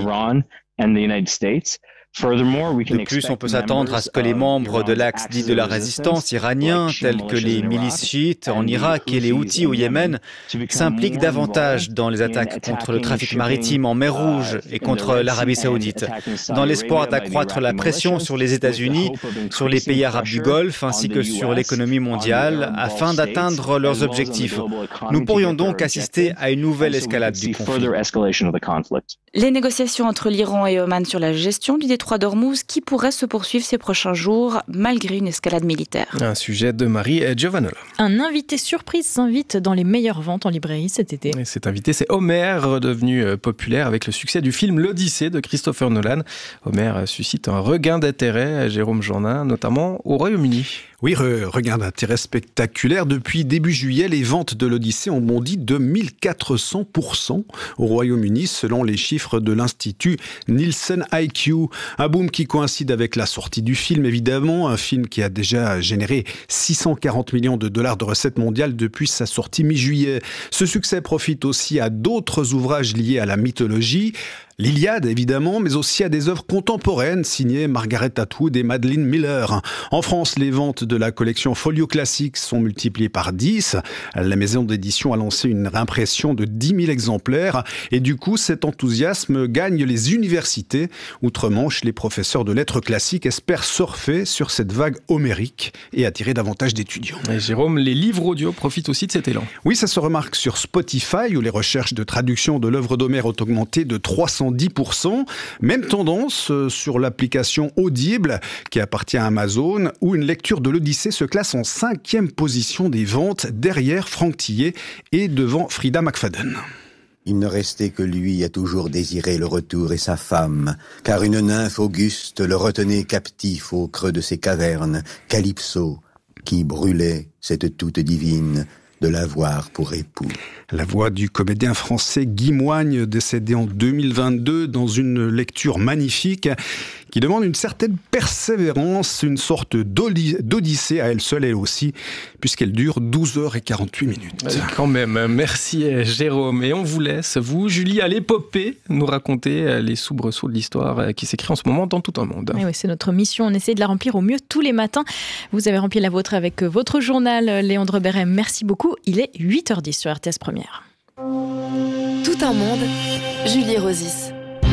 De plus, on peut s'attendre à ce que les membres de l'axe dit de la résistance iranien, tels que les milices chiites en Irak et les Houthis au Yémen, s'impliquent davantage dans les attaques contre le trafic maritime en mer Rouge et contre l'Arabie saoudite, dans l'espoir d'accroître la pression sur les États-Unis, sur les pays arabes du Golfe ainsi que sur l'économie mondiale afin d'atteindre leurs objectifs. Nous pourrions donc assister à une nouvelle escalade du conflit. Les négociations entre l'Iran et Oman sur la gestion du détroit d'Ormuz qui pourrait se poursuivre ces prochains jours malgré une escalade militaire. Un sujet de Marie Giovanola. Un invité surprise s'invite dans les meilleures ventes en librairie cet été. Et cet invité, c'est Homer, devenu populaire avec le succès du film L'Odyssée de Christopher Nolan. Homer suscite un regain d'intérêt, Jérôme Jourdain, notamment au Royaume-Uni. Oui, regain d'intérêt spectaculaire. Depuis début juillet, les ventes de l'Odyssée ont bondi de 1400% au Royaume-Uni, selon les chiffres de l'Institut Nielsen IQ. Un boom qui coïncide avec la sortie du film, évidemment. Un film qui a déjà généré 640 millions de dollars de recettes mondiales depuis sa sortie mi-juillet. Ce succès profite aussi à d'autres ouvrages liés à la mythologie. L'Iliade, évidemment, mais aussi à des œuvres contemporaines signées Margaret Atwood et Madeline Miller. En France, les ventes de la collection Folio Classique sont multipliées par 10. La maison d'édition a lancé une réimpression de 10 000 exemplaires. Et du coup, cet enthousiasme gagne les universités. Outre-Manche, les professeurs de lettres classiques espèrent surfer sur cette vague homérique et attirer davantage d'étudiants. Et Jérôme, les livres audio profitent aussi de cet élan. Oui, ça se remarque sur Spotify, où les recherches de traduction de l'œuvre d'Homère ont augmenté de 310%. Même tendance sur l'application Audible, qui appartient à Amazon, où une lecture de l'Odyssée se classe en 5e position des ventes, derrière Franck Tillet et devant Frida McFadden. Il ne restait que lui à toujours désirer le retour et sa femme, car une nymphe auguste le retenait captif au creux de ses cavernes, Calypso, qui brûlait cette toute divine de l'avoir pour époux. La voix du comédien français Guy Moigne, décédé en 2022 dans une lecture magnifique qui demande une certaine persévérance, une sorte d'odyssée à elle seule, elle aussi, puisqu'elle dure 12h48 minutes. Quand même, merci Jérôme. Et on vous laisse, vous, Julie, à l'épopée, nous raconter les soubresauts de l'histoire qui s'écrit en ce moment dans tout un monde. Et oui, c'est notre mission, on essaie de la remplir au mieux tous les matins. Vous avez rempli la vôtre avec votre journal, Léandre Béret, merci beaucoup. Il est 8h10 sur RTS Première. Tout un monde, Julie Rosis.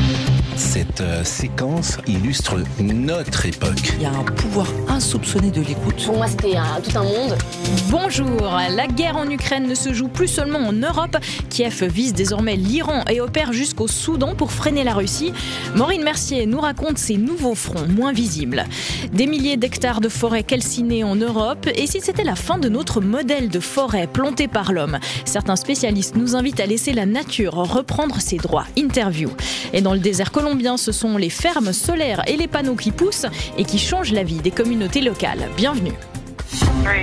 Cette séquence illustre notre époque. Il y a un pouvoir insoupçonné de l'écoute. Pour moi, c'était tout un monde. Bonjour, la guerre en Ukraine ne se joue plus seulement en Europe. Kiev vise désormais l'Iran et opère jusqu'au Soudan pour freiner la Russie. Maureen Mercier nous raconte ces nouveaux fronts moins visibles. Des milliers d'hectares de forêts calcinées en Europe. Et si c'était la fin de notre modèle de forêt planté par l'homme? Certains spécialistes nous invitent à laisser la nature reprendre ses droits. Interview. Et dans le désert colombien, ce sont les fermes solaires et les panneaux qui poussent et qui changent la vie des communautés locales. Bienvenue. 3,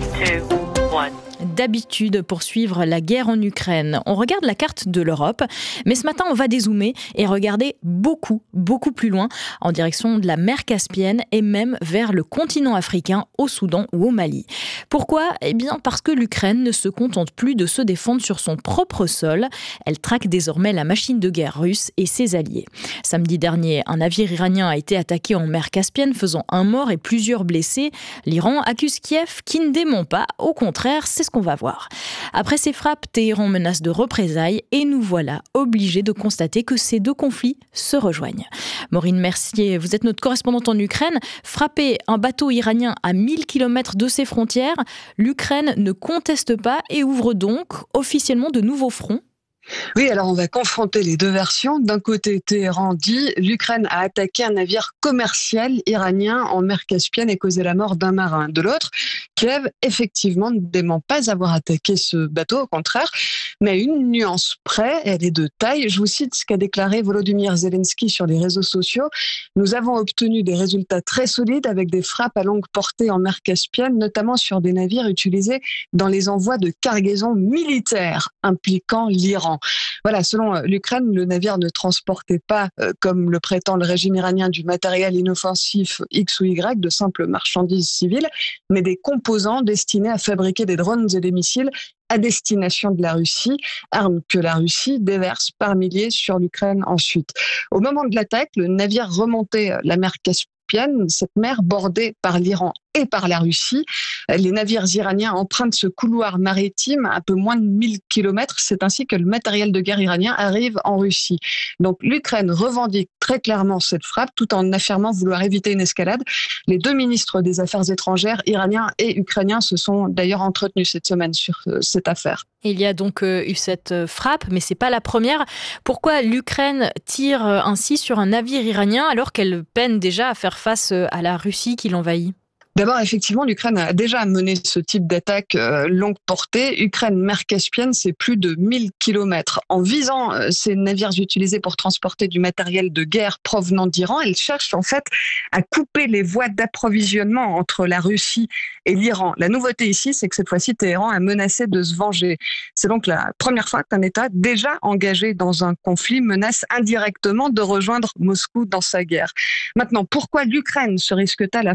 2, 1. D'habitude, pour suivre la guerre en Ukraine, on regarde la carte de l'Europe, mais ce matin, on va dézoomer et regarder beaucoup plus loin, en direction de la mer Caspienne et même vers le continent africain, au Soudan ou au Mali. Pourquoi ? Eh bien, parce que l'Ukraine ne se contente plus de se défendre sur son propre sol. Elle traque désormais la machine de guerre russe et ses alliés. Samedi dernier, un navire iranien a été attaqué en mer Caspienne, faisant un mort et plusieurs blessés. L'Iran accuse Kiev qui ne dément pas, au contraire, c'est ce qu'on va voir. Après ces frappes, Téhéran menace de représailles et nous voilà obligés de constater que ces deux conflits se rejoignent. Maureen Mercier, vous êtes notre correspondante en Ukraine. Frapper un bateau iranien à 1000 km de ses frontières, l'Ukraine ne conteste pas et ouvre donc officiellement de nouveaux fronts. Oui, alors on va confronter les deux versions. D'un côté, Téhéran dit l'Ukraine a attaqué un navire commercial iranien en mer Caspienne et causé la mort d'un marin. De l'autre, Kiev, effectivement, ne dément pas avoir attaqué ce bateau, au contraire, mais à une nuance près, elle est de taille. Je vous cite ce qu'a déclaré Volodymyr Zelensky sur les réseaux sociaux. Nous avons obtenu des résultats très solides avec des frappes à longue portée en mer Caspienne, notamment sur des navires utilisés dans les envois de cargaisons militaires impliquant l'Iran. Voilà, selon l'Ukraine, le navire ne transportait pas, comme le prétend le régime iranien, du matériel inoffensif X ou Y, de simples marchandises civiles, mais des composants destinés à fabriquer des drones et des missiles à destination de la Russie, armes que la Russie déverse par milliers sur l'Ukraine ensuite. Au moment de l'attaque, le navire remontait la mer Caspienne, cette mer bordée par l'Iran et par la Russie. Les navires iraniens empruntent ce couloir maritime à un peu moins de 1000 km. C'est ainsi que le matériel de guerre iranien arrive en Russie. Donc l'Ukraine revendique très clairement cette frappe tout en affirmant vouloir éviter une escalade. Les deux ministres des Affaires étrangères iraniens et ukrainiens se sont d'ailleurs entretenus cette semaine sur cette affaire. Il y a donc eu cette frappe, mais c'est pas la première. Pourquoi l'Ukraine tire ainsi sur un navire iranien alors qu'elle peine déjà à faire face à la Russie qui l'envahit ? D'abord, effectivement, l'Ukraine a déjà mené ce type d'attaque longue portée. Ukraine-mer Caspienne, c'est plus de 1000 km. En visant ces navires utilisés pour transporter du matériel de guerre provenant d'Iran, elle cherche en fait à couper les voies d'approvisionnement entre la Russie et l'Iran. La nouveauté ici, c'est que cette fois-ci, Téhéran a menacé de se venger. C'est donc la première fois qu'un État déjà engagé dans un conflit menace indirectement de rejoindre Moscou dans sa guerre. Maintenant, pourquoi l'Ukraine se risque-t-elle à frapper ainsi Téhéran ?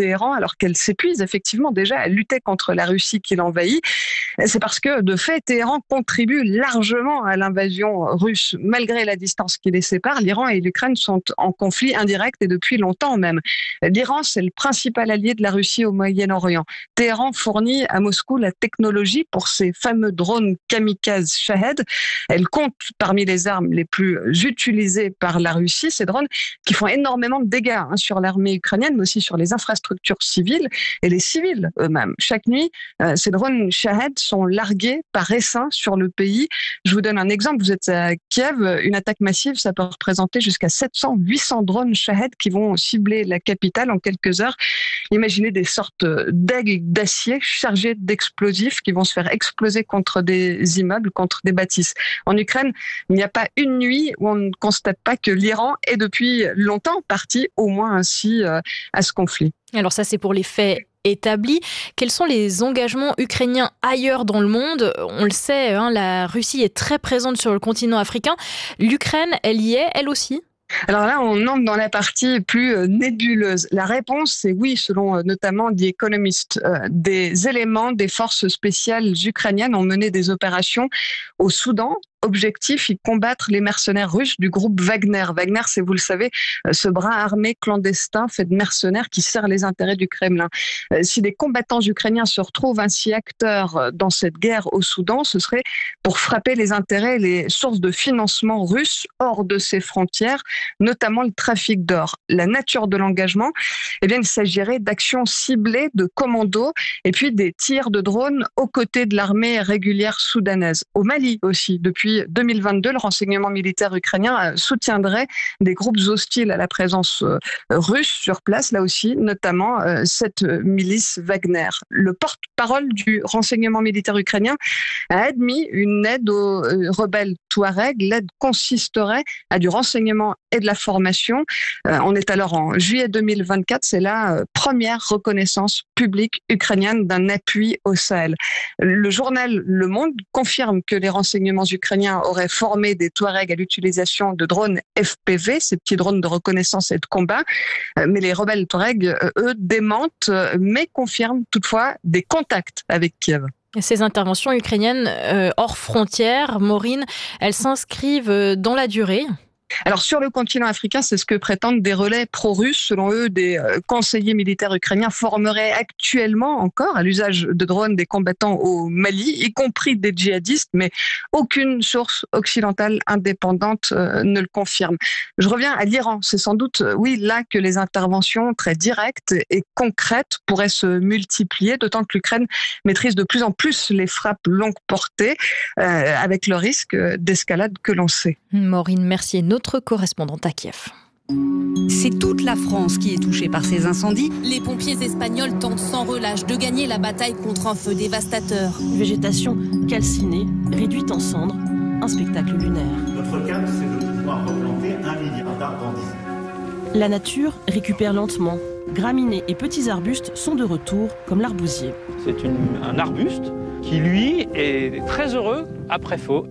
Téhéran, alors qu'elle s'épuise effectivement déjà à lutter contre la Russie qui l'envahit. C'est parce que, de fait, Téhéran contribue largement à l'invasion russe. Malgré la distance qui les sépare, l'Iran et l'Ukraine sont en conflit indirect et depuis longtemps même. L'Iran, c'est le principal allié de la Russie au Moyen-Orient. Téhéran fournit à Moscou la technologie pour ses fameux drones kamikazes Shahed. Elle compte parmi les armes les plus utilisées par la Russie, ces drones qui font énormément de dégâts sur l'armée ukrainienne, mais aussi sur les infrastructures civiles et les civils eux-mêmes. Chaque nuit, ces drones Shahed sont largués par essaim sur le pays. Je vous donne un exemple. Vous êtes à Kiev, une attaque massive, ça peut représenter jusqu'à 700-800 drones Shahed qui vont cibler la capitale en quelques heures. Imaginez des sortes d'aigles d'acier chargés d'explosifs qui vont se faire exploser contre des immeubles, contre des bâtisses. En Ukraine, il n'y a pas une nuit où on ne constate pas que l'Iran est depuis longtemps parti au moins ainsi à ce conflit. Alors ça, c'est pour les faits établis. Quels sont les engagements ukrainiens ailleurs dans le monde ? On le sait, la Russie est très présente sur le continent africain. L'Ukraine, elle y est, elle aussi ? Alors là, on entre dans la partie plus nébuleuse. La réponse, c'est oui, selon notamment The Economist. Des éléments des forces spéciales ukrainiennes ont mené des opérations au Soudan. Objectif, y combattre les mercenaires russes du groupe Wagner. Wagner, c'est, vous le savez, ce bras armé clandestin fait de mercenaires qui sert les intérêts du Kremlin. Si des combattants ukrainiens se retrouvent ainsi acteurs dans cette guerre au Soudan, ce serait pour frapper les intérêts et les sources de financement russes hors de ses frontières, notamment le trafic d'or. La nature de l'engagement, eh bien, il s'agirait d'actions ciblées de commandos et puis des tirs de drones aux côtés de l'armée régulière soudanaise. Au Mali aussi, depuis 2022, le renseignement militaire ukrainien soutiendrait des groupes hostiles à la présence russe sur place, là aussi, notamment cette milice Wagner. Le porte-parole du renseignement militaire ukrainien a admis une aide aux rebelles Touareg. L'aide consisterait à du renseignement et de la formation. On est alors en juillet 2024, c'est la première reconnaissance publique ukrainienne d'un appui au Sahel. Le journal Le Monde confirme que les renseignements ukrainiens auraient formé des Touaregs à l'utilisation de drones FPV, ces petits drones de reconnaissance et de combat. Mais les rebelles Touaregs, eux, démentent, mais confirment toutefois des contacts avec Kiev. Ces interventions ukrainiennes hors frontières, Maureen, elles s'inscrivent dans la durée ? Alors sur le continent africain, c'est ce que prétendent des relais pro-russes. Selon eux, des conseillers militaires ukrainiens formeraient actuellement encore à l'usage de drones des combattants au Mali, y compris des djihadistes, mais aucune source occidentale indépendante ne le confirme. Je reviens à l'Iran. C'est sans doute, oui, là que les interventions très directes et concrètes pourraient se multiplier, d'autant que l'Ukraine maîtrise de plus en plus les frappes longue portée, avec le risque d'escalade que l'on sait. Maureen Mercier, notre correspondante à Kiev. C'est toute la France qui est touchée par ces incendies. Les pompiers espagnols tentent sans relâche de gagner la bataille contre un feu dévastateur. Végétation calcinée, réduite en cendres, un spectacle lunaire. Notre cap, c'est de pouvoir replanter 1 milliard d'arbres en 10 ans. La nature récupère lentement. Graminées et petits arbustes sont de retour, comme l'arbousier. C'est un arbuste qui, lui, est très heureux après faux.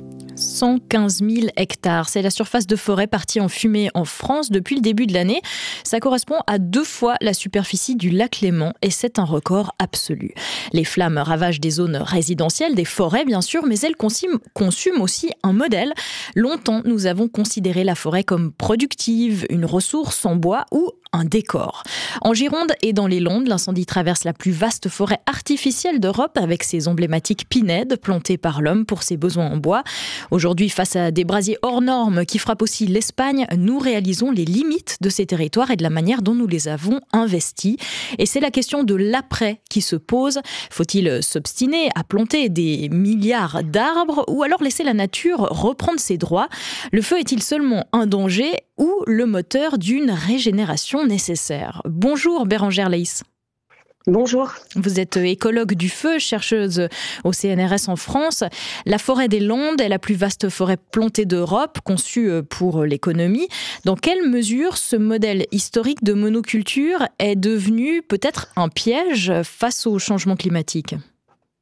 115 000 hectares. C'est la surface de forêt partie en fumée en France depuis le début de l'année. Ça correspond à 2 fois la superficie du lac Léman et c'est un record absolu. Les flammes ravagent des zones résidentielles, des forêts bien sûr, mais elles consument aussi un modèle. Longtemps, nous avons considéré la forêt comme productive, une ressource en bois ou un décor. En Gironde et dans les Landes, l'incendie traverse la plus vaste forêt artificielle d'Europe avec ses emblématiques pinèdes plantées par l'homme pour ses besoins en bois. Aujourd'hui, face à des brasiers hors normes qui frappent aussi l'Espagne, nous réalisons les limites de ces territoires et de la manière dont nous les avons investis. Et c'est la question de l'après qui se pose. Faut-il s'obstiner à planter des milliards d'arbres ou alors laisser la nature reprendre ses droits ? Le feu est-il seulement un danger ou le moteur d'une régénération nécessaire ? Bonjour Bérangère Laïs. Bonjour. Vous êtes écologue du feu, chercheuse au CNRS en France. La forêt des Landes est la plus vaste forêt plantée d'Europe, conçue pour l'économie. Dans quelle mesure ce modèle historique de monoculture est devenu peut-être un piège face au changement climatique ?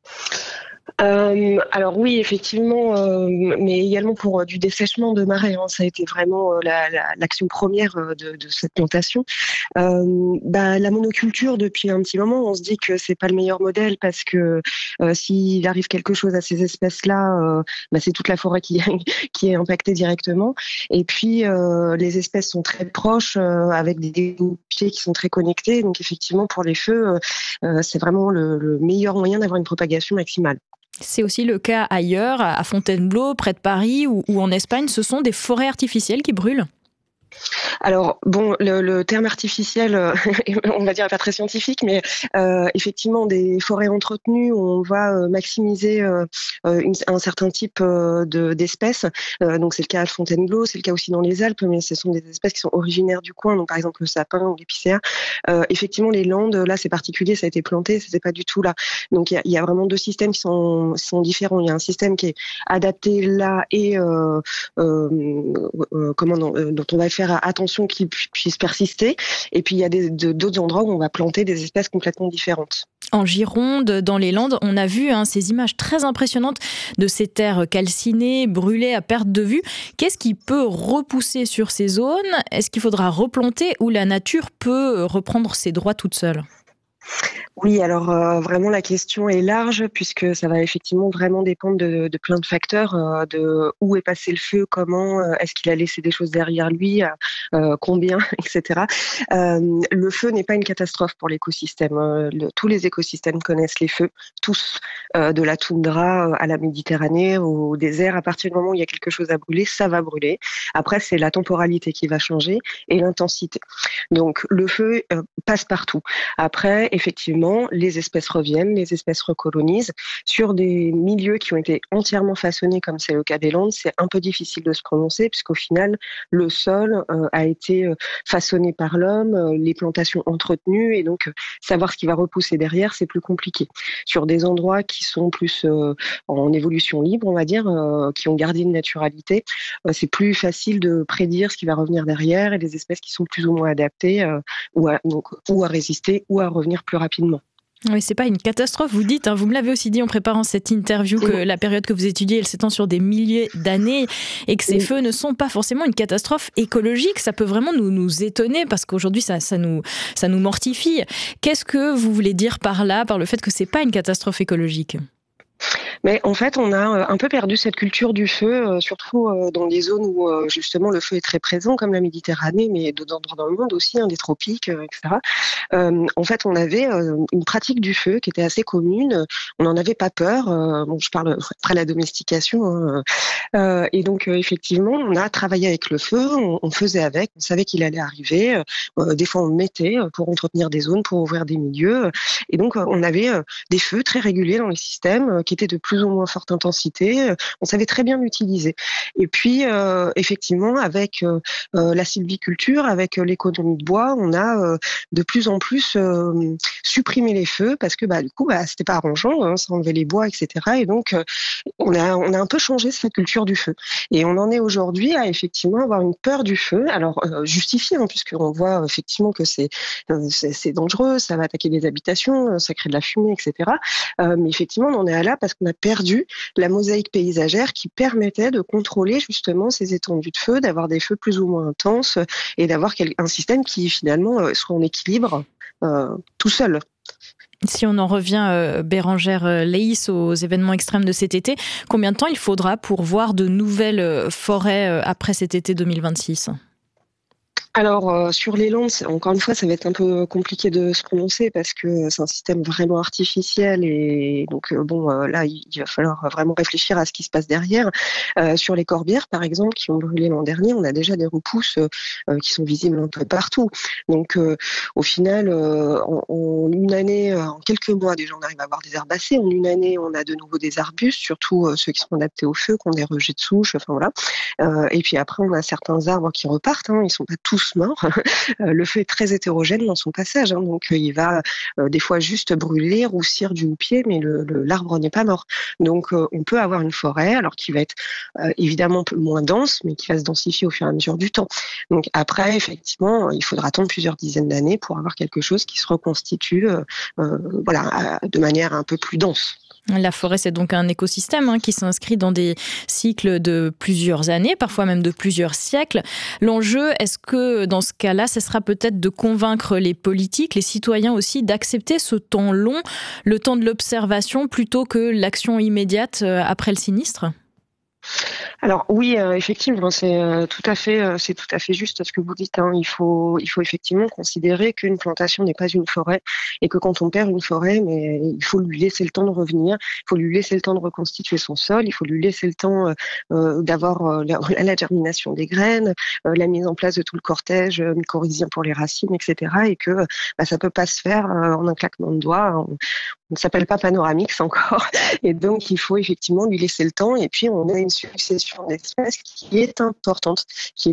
Alors oui, effectivement, mais également pour du dessèchement de marais. Ça a été vraiment l'action première de cette plantation. La monoculture, depuis un petit moment, on se dit que c'est pas le meilleur modèle parce que s'il arrive quelque chose à ces espèces-là, c'est toute la forêt qui est impactée directement. Et puis les espèces sont très proches avec des pieds qui sont très connectés. Donc effectivement, pour les feux, c'est vraiment le meilleur moyen d'avoir une propagation maximale. C'est aussi le cas ailleurs, à Fontainebleau, près de Paris ou en Espagne. Ce sont des forêts artificielles qui brûlent. Alors bon, le terme artificiel, on va dire pas très scientifique, mais effectivement des forêts entretenues où on va maximiser un certain type d'espèces. Donc c'est le cas à Fontainebleau, c'est le cas aussi dans les Alpes, mais ce sont des espèces qui sont originaires du coin. Donc par exemple le sapin ou l'épicéa. Effectivement les landes, là c'est particulier, ça a été planté, c'était pas du tout là. Donc il y a vraiment deux systèmes qui sont différents. Il y a un système qui est adapté là et dont on va faire attention qu'ils puissent persister. Et puis, il y a d'autres endroits où on va planter des espèces complètement différentes. En Gironde, dans les Landes, on a vu ces images très impressionnantes de ces terres calcinées, brûlées à perte de vue. Qu'est-ce qui peut repousser sur ces zones ? Est-ce qu'il faudra replanter ou la nature peut reprendre ses droits toute seule ? Oui, alors vraiment la question est large puisque ça va effectivement vraiment dépendre de plein de facteurs, de où est passé le feu, comment, est-ce qu'il a laissé des choses derrière lui, combien, etc. Le feu n'est pas une catastrophe pour l'écosystème. Tous les écosystèmes connaissent les feux, tous, de la toundra à la Méditerranée, au désert. À partir du moment où il y a quelque chose à brûler, ça va brûler. Après, c'est la temporalité qui va changer et l'intensité. Donc le feu passe partout. Après, effectivement, les espèces reviennent, les espèces recolonisent. Sur des milieux qui ont été entièrement façonnés, comme c'est le cas des Landes, c'est un peu difficile de se prononcer, puisqu'au final, le sol a été façonné par l'homme, les plantations entretenues, et donc savoir ce qui va repousser derrière, c'est plus compliqué. Sur des endroits qui sont plus en évolution libre, on va dire, qui ont gardé une naturalité, c'est plus facile de prédire ce qui va revenir derrière, et des espèces qui sont plus ou moins adaptées, ou à résister, ou à revenir plus rapidement. Oui, c'est pas une catastrophe, vous dites, vous me l'avez aussi dit en préparant cette interview, que la période que vous étudiez, elle s'étend sur des milliers d'années et que ces feux ne sont pas forcément une catastrophe écologique. Ça peut vraiment nous étonner parce qu'aujourd'hui, ça nous mortifie. Qu'est-ce que vous voulez dire par là, par le fait que c'est pas une catastrophe écologique ? Mais en fait, on a un peu perdu cette culture du feu, surtout dans des zones où justement le feu est très présent, comme la Méditerranée, mais d'autres endroits dans le monde aussi, des tropiques, etc. En fait, on avait une pratique du feu qui était assez commune. On n'en avait pas peur. Je parle après la domestication. Et donc, effectivement, on a travaillé avec le feu, on faisait avec, on savait qu'il allait arriver. Des fois, on le mettait pour entretenir des zones, pour ouvrir des milieux. Et donc, on avait des feux très réguliers dans les systèmes qui étaient de plus ou moins forte intensité. On savait très bien l'utiliser. Et puis, effectivement, avec la sylviculture, avec l'économie de bois, on a de plus en plus supprimé les feux parce que du coup, c'était pas arrangeant, ça enlevait les bois, etc. Et donc, on a un peu changé cette culture du feu. Et on en est aujourd'hui à effectivement avoir une peur du feu. Alors, justifiée, puisqu'on voit effectivement que c'est dangereux, ça va attaquer les habitations, ça crée de la fumée, etc. Mais effectivement, on en est là parce qu'on a perdu la mosaïque paysagère qui permettait de contrôler justement ces étendues de feu, d'avoir des feux plus ou moins intenses et d'avoir un système qui finalement soit en équilibre tout seul. Si on en revient, Bérangère Leis, aux événements extrêmes de cet été, combien de temps il faudra pour voir de nouvelles forêts après cet été 2026 ? Alors, sur les Landes, encore une fois, ça va être un peu compliqué de se prononcer parce que c'est un système vraiment artificiel et donc, là, il va falloir vraiment réfléchir à ce qui se passe derrière. Sur les Corbières, par exemple, qui ont brûlé l'an dernier, on a déjà des repousses qui sont visibles un peu partout. Donc, au final, en une année, en quelques mois, déjà, on arrive à avoir des herbacées. En une année, on a de nouveau des arbustes, surtout ceux qui sont adaptés au feu, qui ont des rejets de souches, enfin voilà. Et puis après, on a certains arbres qui repartent, ils sont pas tous morts. Le feu est très hétérogène dans son passage, donc il va des fois juste brûler, roussir du houppier, mais l'arbre n'est pas mort. Donc on peut avoir une forêt, alors qui va être évidemment un peu moins dense, mais qui va se densifier au fur et à mesure du temps. Donc après, effectivement, il faudra attendre plusieurs dizaines d'années pour avoir quelque chose qui se reconstitue de manière un peu plus dense. La forêt, c'est donc un écosystème qui s'inscrit dans des cycles de plusieurs années, parfois même de plusieurs siècles. L'enjeu, est-ce que dans ce cas-là, ce sera peut-être de convaincre les politiques, les citoyens aussi, d'accepter ce temps long, le temps de l'observation, plutôt que l'action immédiate après le sinistre ? Alors oui, effectivement, c'est tout à fait juste ce que vous dites. Il faut effectivement considérer qu'une plantation n'est pas une forêt et que quand on perd une forêt, mais il faut lui laisser le temps de revenir, il faut lui laisser le temps de reconstituer son sol, il faut lui laisser le temps d'avoir la germination des graines, la mise en place de tout le cortège mycorhizien pour les racines, etc. Et que ça peut pas se faire en un claquement de doigts. On ne s'appelle pas Panoramix encore, et donc il faut effectivement lui laisser le temps. Et puis on a une succession d'espèces qui est importante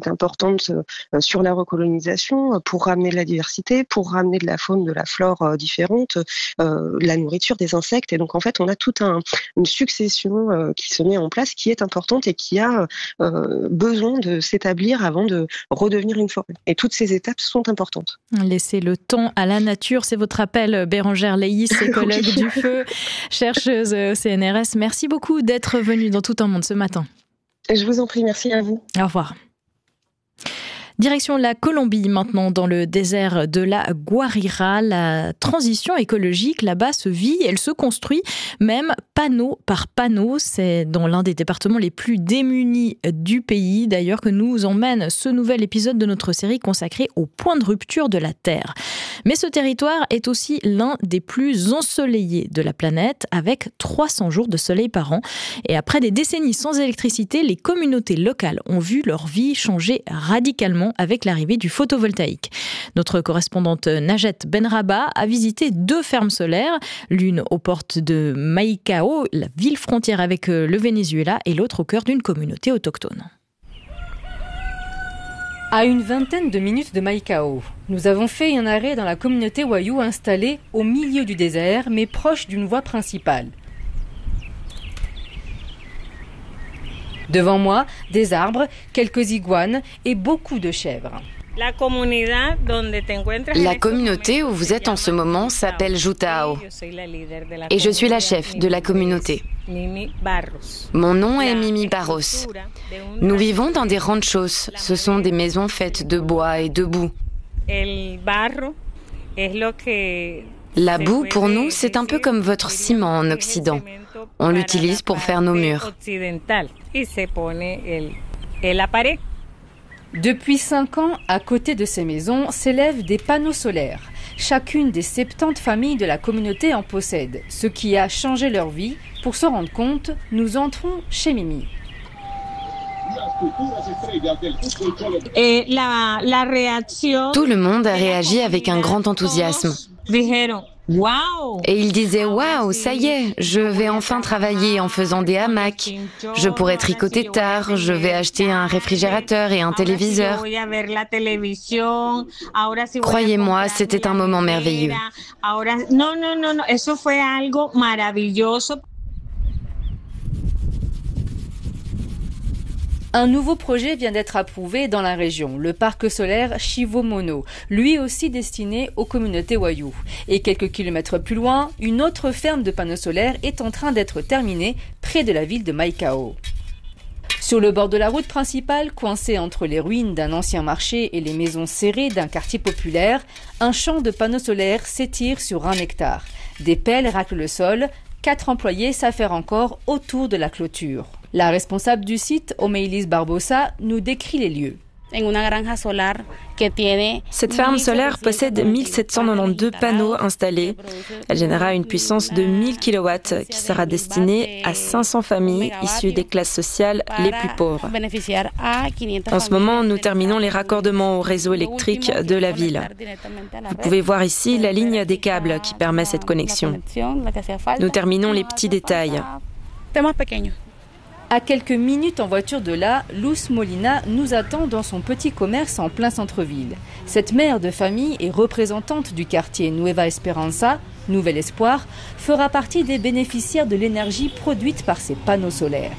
sur la recolonisation pour ramener de la diversité, pour ramener de la faune, de la flore différente, la nourriture des insectes. Et donc en fait on a toute une succession qui se met en place, qui est importante et qui a besoin de s'établir avant de redevenir une forêt. Et toutes ces étapes sont importantes. Laissez le temps à la nature, c'est votre appel, Bérengère Leïs, écologue du feu, chercheuse au CNRS. Merci beaucoup d'être venue dans Tout un monde ce matin. Je vous en prie, merci à vous. Au revoir. Direction la Colombie maintenant, dans le désert de la Guajira. La transition écologique là-bas se vit, elle se construit même panneau par panneau. C'est dans l'un des départements les plus démunis du pays d'ailleurs que nous emmène ce nouvel épisode de notre série consacrée au point de rupture de la Terre. Mais ce territoire est aussi l'un des plus ensoleillés de la planète, avec 300 jours de soleil par an. Et après des décennies sans électricité, les communautés locales ont vu leur vie changer radicalement avec l'arrivée du photovoltaïque. Notre correspondante Najet Benraba a visité 2 fermes solaires, l'une aux portes de Maicao, la ville frontière avec le Venezuela, et l'autre au cœur d'une communauté autochtone. À une vingtaine de minutes de Maicao, nous avons fait un arrêt dans la communauté Wayuu installée au milieu du désert, mais proche d'une voie principale. Devant moi, des arbres, quelques iguanes et beaucoup de chèvres. La communauté où vous êtes en ce moment s'appelle Jutao et je suis la chef de la communauté. Mon nom est Mimi Barros. Nous vivons dans des ranchos, ce sont des maisons faites de bois et de boue. La boue, pour nous, c'est un peu comme votre ciment en Occident. On l'utilise pour faire nos murs. Depuis 5 ans, à côté de ces maisons, s'élèvent des panneaux solaires. Chacune des 70 familles de la communauté en possède, ce qui a changé leur vie. Pour s'en rendre compte, nous entrons chez Mimi. Tout le monde a réagi avec un grand enthousiasme. Et ils disaient « Waouh, ça y est, je vais enfin travailler en faisant des hamacs. Je pourrai tricoter tard, je vais acheter un réfrigérateur et un téléviseur. » Croyez-moi, c'était un moment merveilleux. Un nouveau projet vient d'être approuvé dans la région, le parc solaire Chivomono, lui aussi destiné aux communautés Wayuu. Et quelques kilomètres plus loin, une autre ferme de panneaux solaires est en train d'être terminée près de la ville de Maicao. Sur le bord de la route principale, coincé entre les ruines d'un ancien marché et les maisons serrées d'un quartier populaire, un champ de panneaux solaires s'étire sur 1 hectare. Des pelles raclent le sol, 4 employés s'affairent encore autour de la clôture. La responsable du site, Omeilis Barbosa, nous décrit les lieux. Cette ferme solaire possède 1792 panneaux installés. Elle générera une puissance de 1000 kW qui sera destinée à 500 familles issues des classes sociales les plus pauvres. En ce moment, nous terminons les raccordements au réseau électrique de la ville. Vous pouvez voir ici la ligne des câbles qui permet cette connexion. Nous terminons les petits détails. À quelques minutes en voiture de là, Luz Molina nous attend dans son petit commerce en plein centre-ville. Cette mère de famille et représentante du quartier Nueva Esperanza, Nouvel Espoir, fera partie des bénéficiaires de l'énergie produite par ces panneaux solaires.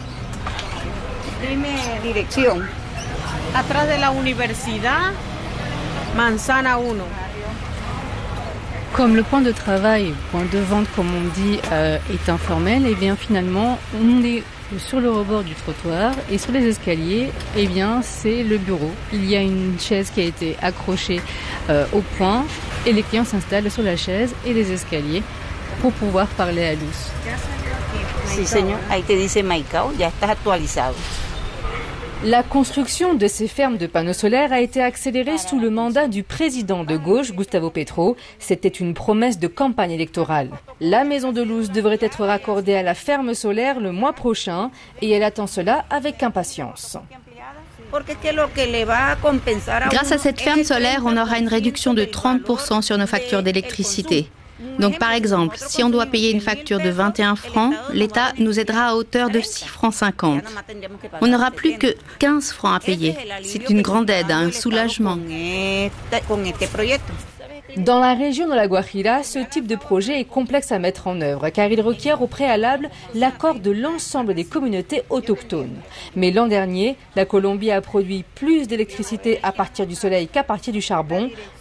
Direction. Atrás de la universidad, Manzana 1. Comme le point de travail, point de vente comme on dit, est informel, et bien finalement on est sur le rebord du trottoir et sur les escaliers, eh bien c'est le bureau. Il y a une chaise qui a été accrochée au point et les clients s'installent sur la chaise et les escaliers pour pouvoir parler à Luz. Sí, señor. Ahí te dice Maicao, ya estás actualizado. La construction de ces fermes de panneaux solaires a été accélérée sous le mandat du président de gauche, Gustavo Petro. C'était une promesse de campagne électorale. La maison de Luz devrait être raccordée à la ferme solaire le mois prochain et elle attend cela avec impatience. Grâce à cette ferme solaire, on aura une réduction de 30% sur nos factures d'électricité. Donc par exemple, si on doit payer une facture de 21 francs, l'État nous aidera à hauteur de 6 francs 50. On n'aura plus que 15 francs à payer. C'est une grande aide, un soulagement. Dans la région de la Guajira, ce type de projet est complexe à mettre en œuvre car il requiert au préalable l'accord de l'ensemble des communautés autochtones. Mais l'an dernier, la Colombie a produit plus d'électricité à partir du soleil qu'à partir du charbon.